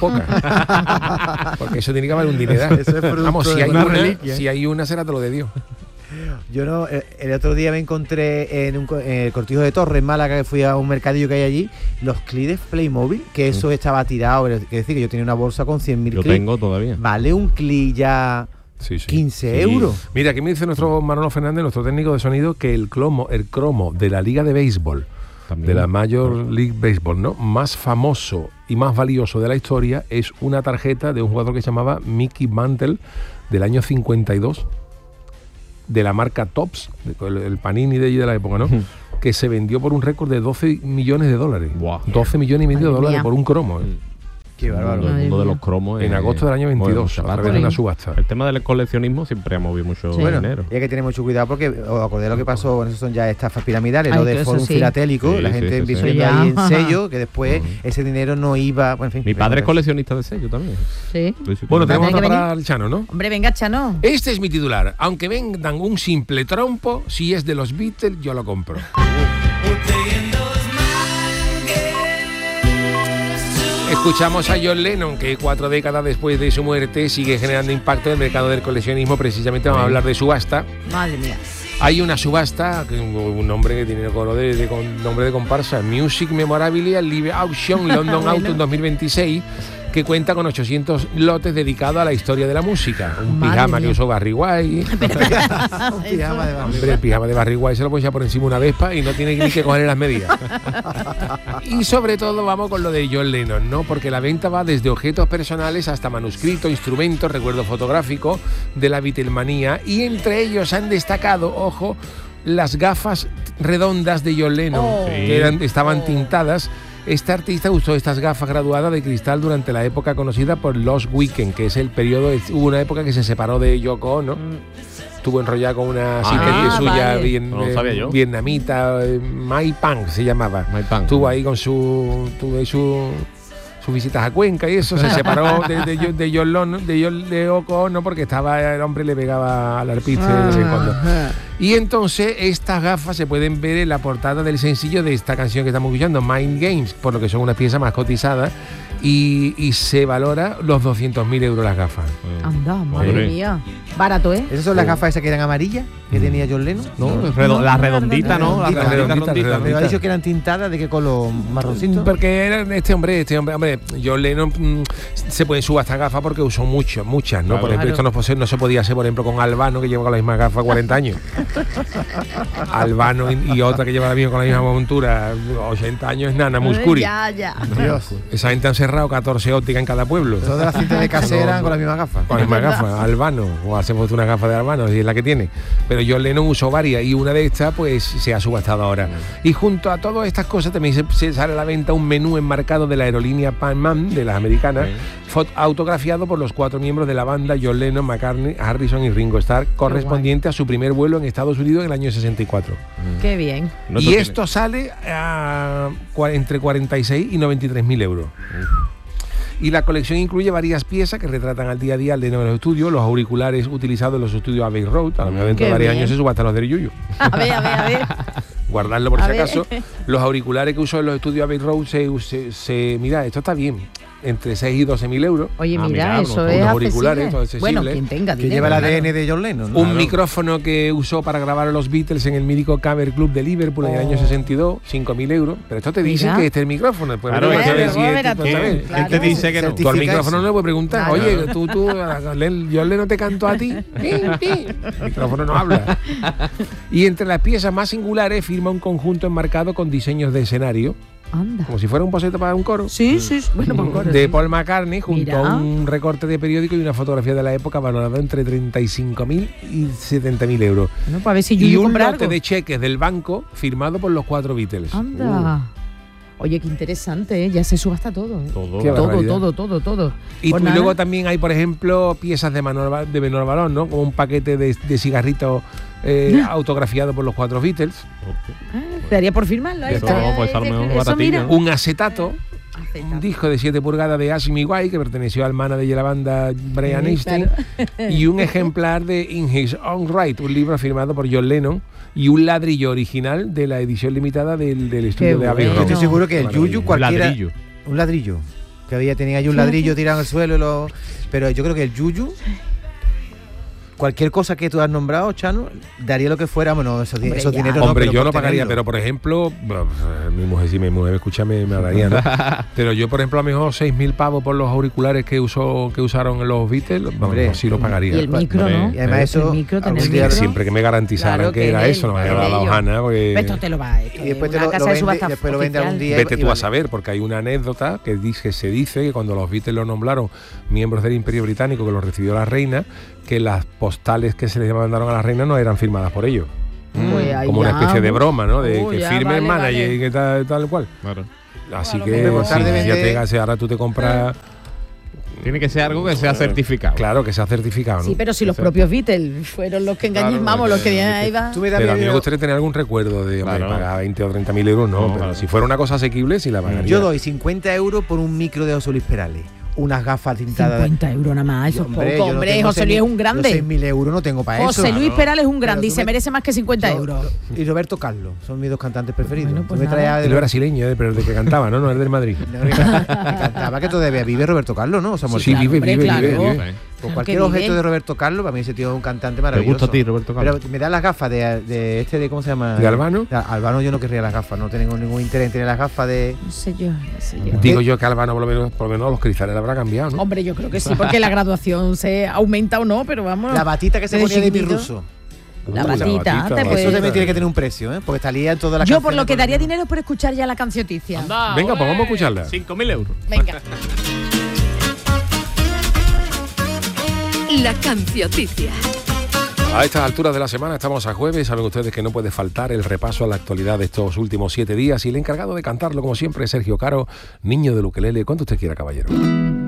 [SPEAKER 1] poca. Porque eso tiene que valer un dineral.
[SPEAKER 7] Eso es fruto
[SPEAKER 1] Vamos, si
[SPEAKER 7] de
[SPEAKER 1] hay,
[SPEAKER 7] una
[SPEAKER 1] una,
[SPEAKER 7] reliquia.
[SPEAKER 1] si hay una será te lo de Dios.
[SPEAKER 7] Yo no, el, el otro día me encontré en, un, co- en el Cortijo de Torres, en Málaga, que fui a un mercadillo que hay allí, los clips de Playmobil, que eso estaba tirado. Es decir, que yo tenía una bolsa con cien mil
[SPEAKER 8] Yo
[SPEAKER 7] clips.
[SPEAKER 8] tengo todavía.
[SPEAKER 7] Vale un clip ya
[SPEAKER 1] Sí, sí.
[SPEAKER 7] quince
[SPEAKER 8] Sí.
[SPEAKER 7] euros.
[SPEAKER 1] Mira, aquí me dice nuestro Manolo Fernández, nuestro técnico de sonido, que el cromo, el cromo de la Liga de Béisbol,
[SPEAKER 8] También.
[SPEAKER 1] de la Major League Baseball, ¿no? Más famoso y más valioso de la historia es una tarjeta de un jugador que se llamaba Mickey Mantle del año cincuenta y dos, de la marca Topps, de- el, el Panini de allí de la época, ¿no? Que se vendió por un récord de doce millones de dólares.
[SPEAKER 8] Buah.
[SPEAKER 1] doce millones y medio de
[SPEAKER 6] Madre
[SPEAKER 1] dólares
[SPEAKER 6] mía.
[SPEAKER 1] por un cromo, ¿eh?
[SPEAKER 7] Qué
[SPEAKER 8] El
[SPEAKER 7] bárbaro.
[SPEAKER 8] mundo, el
[SPEAKER 6] Madre
[SPEAKER 8] mundo de
[SPEAKER 6] mía.
[SPEAKER 8] los cromos.
[SPEAKER 1] En
[SPEAKER 8] es-
[SPEAKER 1] agosto del año
[SPEAKER 8] mueve
[SPEAKER 1] veintidós,
[SPEAKER 8] mucha
[SPEAKER 1] a
[SPEAKER 8] pasta.
[SPEAKER 1] través de una subasta.
[SPEAKER 8] El tema del coleccionismo siempre ha movido mucho
[SPEAKER 6] Sí.
[SPEAKER 7] Bueno,
[SPEAKER 8] dinero.
[SPEAKER 7] y hay que tener mucho cuidado porque os acordáis lo que pasó, bueno, eso son ya estafas piramidales,
[SPEAKER 6] Ay,
[SPEAKER 7] lo
[SPEAKER 6] que
[SPEAKER 7] de
[SPEAKER 6] eso
[SPEAKER 7] forum
[SPEAKER 6] sí.
[SPEAKER 7] filatélico,
[SPEAKER 8] Sí,
[SPEAKER 7] la
[SPEAKER 8] sí,
[SPEAKER 7] gente
[SPEAKER 8] sí, sí.
[SPEAKER 7] invirtiendo
[SPEAKER 6] Eso
[SPEAKER 7] ahí en
[SPEAKER 6] ya.
[SPEAKER 7] sello, que después ese dinero no iba, bueno, en fin.
[SPEAKER 8] Mi padre es
[SPEAKER 7] venga,
[SPEAKER 8] coleccionista de sellos también.
[SPEAKER 6] Sí.
[SPEAKER 8] Sí, sí,
[SPEAKER 1] Bueno,
[SPEAKER 8] sí.
[SPEAKER 1] tenemos
[SPEAKER 6] Hay que
[SPEAKER 1] otra
[SPEAKER 6] venir.
[SPEAKER 1] para el Chano, ¿no?
[SPEAKER 6] Hombre, venga, Chano.
[SPEAKER 1] Este es mi titular. Aunque vendan un simple trompo, si es de los Beatles, yo lo compro. Escuchamos a John Lennon, que cuatro décadas después de su muerte sigue generando impacto en el mercado del coleccionismo. Precisamente vamos a hablar de subasta.
[SPEAKER 6] Madre mía.
[SPEAKER 1] Hay una subasta, que un nombre que tiene coro de, de- con nombre de comparsa, Music Memorabilia Live Auction London
[SPEAKER 6] Bueno.
[SPEAKER 1] Autumn dos mil veintiséis, que cuenta con ochocientos lotes dedicados a la historia de la música. Un
[SPEAKER 6] Madre
[SPEAKER 1] pijama
[SPEAKER 6] mía.
[SPEAKER 1] que usó Barry White.
[SPEAKER 7] Un pijama de barrio.
[SPEAKER 1] Hombre, el pijama de Barry White se lo puede echar por encima una Vespa y no tiene ni que coger las medidas. Y sobre todo vamos con lo de John Lennon, ¿no? Porque la venta va desde objetos personales hasta manuscritos, instrumentos, recuerdos fotográficos de la Beatlemanía, y entre ellos han destacado, ojo, las gafas redondas de John Lennon,
[SPEAKER 6] Oh.
[SPEAKER 1] que eran, estaban tintadas. Este artista usó estas gafas graduadas de cristal durante la época conocida por Lost Weekend, que es el periodo, hubo una época que se separó de Yoko Ono, estuvo enrollada con una asistente
[SPEAKER 6] Ah,
[SPEAKER 1] suya
[SPEAKER 6] vale.
[SPEAKER 1] bien,
[SPEAKER 8] No lo
[SPEAKER 1] eh,
[SPEAKER 8] sabía yo.
[SPEAKER 1] vietnamita, eh, Mai Pang se llamaba.
[SPEAKER 8] Mai Pang.
[SPEAKER 1] Estuvo ahí con su, tuvo ahí su sus visitas a Cuenca y eso, se separó de, de, de, de John Lennon, de John de Yoko Ono, porque estaba, el hombre le pegaba al arpiste de vez en cuando. Y entonces estas gafas se pueden ver en la portada del sencillo de esta canción que estamos escuchando, Mind Games, por lo que son unas piezas más cotizadas, y, y se valora los doscientos mil euros las gafas.
[SPEAKER 6] Anda, madre
[SPEAKER 8] Madre.
[SPEAKER 6] mía. Barato, ¿eh?
[SPEAKER 7] ¿Esas son las gafas esas que eran amarillas que tenía John Lennon?
[SPEAKER 8] No, redo- la redondita, ¿no? La
[SPEAKER 7] redondita,
[SPEAKER 8] redondita,
[SPEAKER 1] redondita,
[SPEAKER 8] redondita.
[SPEAKER 1] redondita.
[SPEAKER 7] Pero ha dicho que eran tintadas, ¿de qué color? ¿Marroncito?
[SPEAKER 1] Porque era este hombre, este hombre, hombre, John Lennon mm, se puede subastar gafas porque usó mucho, muchas, ¿no?
[SPEAKER 8] Claro.
[SPEAKER 1] Por ejemplo,
[SPEAKER 6] Claro.
[SPEAKER 1] esto no, pose- no se podía hacer, por ejemplo, con Albano, que lleva con la misma gafa cuarenta años. Albano y, y otra que lleva la misma con la misma montura, ochenta años, es Nana Muscuri.
[SPEAKER 6] Ya, ya.
[SPEAKER 7] Dios.
[SPEAKER 1] Esa gente han cerrado catorce ópticas en cada pueblo.
[SPEAKER 7] Todas las cintas de casera eran con las mismas gafas.
[SPEAKER 1] Con la misma gafa, Albano, o hacemos una gafa de Albano, si es la que tiene. Pero John Lennon usó varias y una de estas pues se ha subastado ahora. Y junto a todas estas cosas también se, se sale a la venta un menú enmarcado de la aerolínea Pan Am, de las americanas, fot- autografiado por los cuatro miembros de la banda, John Lennon, McCartney, Harrison y Ringo Starr, correspondiente a su primer vuelo en Estados Unidos en el año sesenta y cuatro.
[SPEAKER 6] Qué bien.
[SPEAKER 8] No,
[SPEAKER 1] y
[SPEAKER 8] tiene-
[SPEAKER 1] esto sale a, cua- entre cuarenta y seis y noventa y tres mil euros. Y la colección incluye varias piezas que retratan al día a día al de los estudios, los auriculares utilizados en los estudios Abbey Road, a lo mejor dentro
[SPEAKER 6] Qué
[SPEAKER 1] de varios
[SPEAKER 6] bien.
[SPEAKER 1] años se subastan los del Yuyu.
[SPEAKER 6] A ver, a ver, a ver.
[SPEAKER 1] guardarlo por
[SPEAKER 6] A
[SPEAKER 1] si
[SPEAKER 6] ver.
[SPEAKER 1] acaso. Los auriculares que uso en los estudios Abbey Road se, se, se- mira, esto está bien, entre seis y doce mil euros.
[SPEAKER 6] Oye,
[SPEAKER 8] Ah,
[SPEAKER 6] mira,
[SPEAKER 8] mira,
[SPEAKER 6] eso
[SPEAKER 1] unos
[SPEAKER 6] es
[SPEAKER 1] auriculares,
[SPEAKER 6] accesible.
[SPEAKER 1] todo accesible.
[SPEAKER 6] Bueno, quien tenga
[SPEAKER 7] Que
[SPEAKER 6] dinero.
[SPEAKER 7] lleva el
[SPEAKER 6] claro.
[SPEAKER 7] A D N de John Lennon.
[SPEAKER 1] Un
[SPEAKER 7] Claro.
[SPEAKER 1] micrófono que usó para grabar a los Beatles en el mítico Camera Club de Liverpool en el año sesenta y dos, cinco mil euros. Pero esto te dicen
[SPEAKER 6] Mira.
[SPEAKER 1] que este es el micrófono. Después
[SPEAKER 8] Claro,
[SPEAKER 1] veremos
[SPEAKER 8] es
[SPEAKER 1] a ver
[SPEAKER 8] que-
[SPEAKER 1] si
[SPEAKER 6] luego
[SPEAKER 1] este,
[SPEAKER 6] verás
[SPEAKER 1] pues,
[SPEAKER 6] tú,
[SPEAKER 1] ¿sabes?
[SPEAKER 6] claro.
[SPEAKER 8] Él te dice que no.
[SPEAKER 1] Tú al micrófono no le puedes preguntar,
[SPEAKER 6] Claro.
[SPEAKER 1] oye, tú, tú, a Len- yo le no te canto a ti. El micrófono no habla. Y entre las piezas más singulares firma un conjunto enmarcado con diseños de escenario,
[SPEAKER 6] Anda.
[SPEAKER 1] como si fuera un boceto para un coro.
[SPEAKER 6] Sí, sí, sí. Bueno, por coro,
[SPEAKER 1] De
[SPEAKER 6] sí.
[SPEAKER 1] Paul McCartney, junto
[SPEAKER 6] Mira.
[SPEAKER 1] a un recorte de periódico y una fotografía de la época valorado entre treinta y cinco mil y setenta mil euros.
[SPEAKER 6] Bueno, para ver si
[SPEAKER 1] Y
[SPEAKER 6] Yuyu
[SPEAKER 1] un
[SPEAKER 6] compra
[SPEAKER 1] lote
[SPEAKER 6] algo.
[SPEAKER 1] de cheques del banco firmado por los cuatro Beatles.
[SPEAKER 6] Anda. Oye, qué interesante, ¿eh? Ya se subasta todo. ¿eh?
[SPEAKER 8] Todo.
[SPEAKER 1] Qué
[SPEAKER 6] Todo,
[SPEAKER 1] barbaridad.
[SPEAKER 6] todo, todo, todo.
[SPEAKER 1] Y,
[SPEAKER 6] Pues
[SPEAKER 1] y
[SPEAKER 6] nada.
[SPEAKER 1] luego también hay, por ejemplo, piezas de menor, va- de menor valor, ¿no? Como un paquete de, de cigarritos eh, autografiado por los cuatro Beatles,
[SPEAKER 6] Ah, te daría por firmarlo. ahí
[SPEAKER 8] Eso,
[SPEAKER 6] estaría-
[SPEAKER 8] pues, a lo mejor
[SPEAKER 6] eso,
[SPEAKER 8] baratillo,
[SPEAKER 6] mira.
[SPEAKER 8] ¿no?
[SPEAKER 1] un acetato,
[SPEAKER 6] Acetato.
[SPEAKER 1] un disco de siete pulgadas de Ashmy White que perteneció al manager de la banda Brian
[SPEAKER 6] Sí,
[SPEAKER 1] Epstein, y un ejemplar de In His Own Right, un libro firmado por John Lennon, y un ladrillo original de la edición limitada del, del estudio de Abbey
[SPEAKER 6] bueno.
[SPEAKER 7] Yo
[SPEAKER 1] Road.
[SPEAKER 7] estoy seguro que el
[SPEAKER 1] Qué
[SPEAKER 7] Yuyu
[SPEAKER 1] maravilla.
[SPEAKER 7] cualquiera...
[SPEAKER 8] Ladrillo.
[SPEAKER 7] Un ladrillo. Que había, tenía ahí un ladrillo tirado en el suelo. y lo- Pero yo creo que el Yuyu... Cualquier cosa que tú has nombrado, Chano, daría lo que fuera, bueno, esos, di-
[SPEAKER 6] Hombre,
[SPEAKER 7] esos
[SPEAKER 6] ya.
[SPEAKER 7] dineros
[SPEAKER 1] Hombre,
[SPEAKER 7] pero
[SPEAKER 1] yo
[SPEAKER 7] por
[SPEAKER 1] no pagaría,
[SPEAKER 7] tenerlo.
[SPEAKER 1] pero por ejemplo, bueno, mi mujer, si mi mujer me escucha, me, me hablaría, ¿no? Pero yo, por ejemplo, a lo mejor seis mil pavos por los auriculares que usó que usaron los Beatles, vamos,
[SPEAKER 7] Hombre,
[SPEAKER 1] sí lo pagaría.
[SPEAKER 6] Y el micro,
[SPEAKER 8] Hombre,
[SPEAKER 6] ¿no?
[SPEAKER 7] Y además
[SPEAKER 1] ¿Eh?
[SPEAKER 7] eso...
[SPEAKER 6] El micro,
[SPEAKER 7] algún
[SPEAKER 6] tener
[SPEAKER 7] día-
[SPEAKER 6] micro.
[SPEAKER 1] Siempre que me garantizaran
[SPEAKER 6] Claro
[SPEAKER 1] que,
[SPEAKER 6] que
[SPEAKER 1] era
[SPEAKER 6] es
[SPEAKER 1] eso, no me
[SPEAKER 6] el-
[SPEAKER 1] había
[SPEAKER 6] es
[SPEAKER 1] dado
[SPEAKER 6] bello.
[SPEAKER 1] Ojana, porque
[SPEAKER 6] Esto te lo va esto
[SPEAKER 7] Y después
[SPEAKER 6] es
[SPEAKER 7] te
[SPEAKER 6] una
[SPEAKER 7] lo,
[SPEAKER 6] casa
[SPEAKER 7] lo
[SPEAKER 6] de
[SPEAKER 7] vende,
[SPEAKER 6] subasta
[SPEAKER 7] después lo vende algún
[SPEAKER 6] oficial.
[SPEAKER 7] día.
[SPEAKER 1] vete
[SPEAKER 7] y
[SPEAKER 1] tú a
[SPEAKER 7] vale.
[SPEAKER 1] saber, porque hay una anécdota que dice, se dice que cuando los Beatles los nombraron miembros del Imperio Británico, que los recibió la reina, que las postales que se les mandaron a la reina no eran firmadas por ellos.
[SPEAKER 6] Pues ahí
[SPEAKER 1] Como una
[SPEAKER 6] ya,
[SPEAKER 1] especie de broma, ¿no? De
[SPEAKER 6] oh,
[SPEAKER 1] que
[SPEAKER 6] ya,
[SPEAKER 1] firme el
[SPEAKER 6] vale,
[SPEAKER 1] manager
[SPEAKER 6] vale.
[SPEAKER 1] y que tal, tal cual.
[SPEAKER 8] Claro.
[SPEAKER 1] Así
[SPEAKER 6] Claro,
[SPEAKER 1] que
[SPEAKER 6] que
[SPEAKER 7] me contar
[SPEAKER 1] sí,
[SPEAKER 7] de vender-
[SPEAKER 1] fíjate que ahora tú te compras,
[SPEAKER 8] Tiene que ser algo que sea certificado.
[SPEAKER 1] claro, que sea certificado, ¿no?
[SPEAKER 6] Sí, pero si los
[SPEAKER 8] Eso.
[SPEAKER 6] propios Beatles fueron los que engañaron,
[SPEAKER 8] Claro,
[SPEAKER 6] vamos,
[SPEAKER 8] que-
[SPEAKER 6] los que
[SPEAKER 8] que-
[SPEAKER 6] ahí va.
[SPEAKER 7] Tú me das
[SPEAKER 1] Pero a mí me
[SPEAKER 7] miedo-
[SPEAKER 1] gustaría tener algún recuerdo de hombre,
[SPEAKER 8] Claro.
[SPEAKER 1] pagar veinte o treinta mil euros, no,
[SPEAKER 8] No,
[SPEAKER 1] pero
[SPEAKER 8] claro.
[SPEAKER 1] si fuera una cosa asequible, sí la pagaría.
[SPEAKER 7] Yo doy cincuenta euros por un micro de José Luis Perales. Unas gafas tintadas.
[SPEAKER 6] cincuenta euros nada más, eso es
[SPEAKER 7] Hombre,
[SPEAKER 6] poco,
[SPEAKER 7] yo no
[SPEAKER 6] hombre.
[SPEAKER 7] tengo
[SPEAKER 6] José Luis es un
[SPEAKER 7] seis
[SPEAKER 6] grande.
[SPEAKER 7] mil euros no tengo para eso.
[SPEAKER 6] José Luis Perales es un grande
[SPEAKER 7] Pero
[SPEAKER 6] y
[SPEAKER 7] tú
[SPEAKER 6] se
[SPEAKER 7] me-
[SPEAKER 6] merece más que cincuenta
[SPEAKER 7] Yo-
[SPEAKER 6] euros.
[SPEAKER 7] Y Roberto Carlos, son mis dos cantantes preferidos.
[SPEAKER 6] Bueno,
[SPEAKER 7] Tú
[SPEAKER 6] pues
[SPEAKER 7] me
[SPEAKER 6] nada.
[SPEAKER 7] traías
[SPEAKER 1] El brasileño, eh, pero el de que cantaba, ¿no? No, el del Madrid.
[SPEAKER 7] No, me cantaba que todavía vive Roberto Carlos, ¿no? O sea,
[SPEAKER 1] Sí,
[SPEAKER 7] muerto.
[SPEAKER 6] claro,
[SPEAKER 1] vive,
[SPEAKER 6] hombre,
[SPEAKER 1] vive,
[SPEAKER 6] claro.
[SPEAKER 1] vive, vive.
[SPEAKER 7] Con
[SPEAKER 6] Claro
[SPEAKER 7] cualquier
[SPEAKER 6] que
[SPEAKER 7] objeto
[SPEAKER 6] vive.
[SPEAKER 7] de Roberto Carlos, para mí ese tío es un cantante
[SPEAKER 8] ¿Te
[SPEAKER 7] maravilloso.
[SPEAKER 8] gusta a ti, Roberto Carlos?
[SPEAKER 7] Pero me dan las gafas de, de este, de ¿cómo se llama?
[SPEAKER 1] ¿De Albano?
[SPEAKER 7] De Albano yo no querría las gafas, no tengo ningún interés en tener las gafas de...
[SPEAKER 6] No sé yo, no sé yo.
[SPEAKER 1] Digo yo que Albano por lo menos, por lo menos los cristales le habrá cambiado, ¿no?
[SPEAKER 6] Hombre, yo creo que sí, porque la graduación se aumenta o no, pero vamos.
[SPEAKER 7] La batita que se
[SPEAKER 6] desde
[SPEAKER 7] ponía de mi
[SPEAKER 6] chiquitito.
[SPEAKER 7] ruso.
[SPEAKER 6] La
[SPEAKER 1] Uh,
[SPEAKER 6] batita, te
[SPEAKER 1] batita.
[SPEAKER 6] puedes-
[SPEAKER 7] Eso también tiene que tener un precio, ¿eh? Porque salía en todas las
[SPEAKER 6] Yo por lo
[SPEAKER 7] canciones
[SPEAKER 6] que daría
[SPEAKER 7] con-
[SPEAKER 6] dinero es por escuchar ya la cancioticia.
[SPEAKER 8] Anda,
[SPEAKER 1] Venga, pues
[SPEAKER 8] ole,
[SPEAKER 1] vamos a escucharla.
[SPEAKER 8] cinco mil euros.
[SPEAKER 6] Venga.
[SPEAKER 4] La cancioticia.
[SPEAKER 1] A estas alturas de la semana estamos a jueves, saben ustedes que no puede faltar el repaso a la actualidad de estos últimos siete días y el encargado de cantarlo, como siempre, es Sergio Caro, niño del ukelele. ¿Cuánto usted quiera, caballero?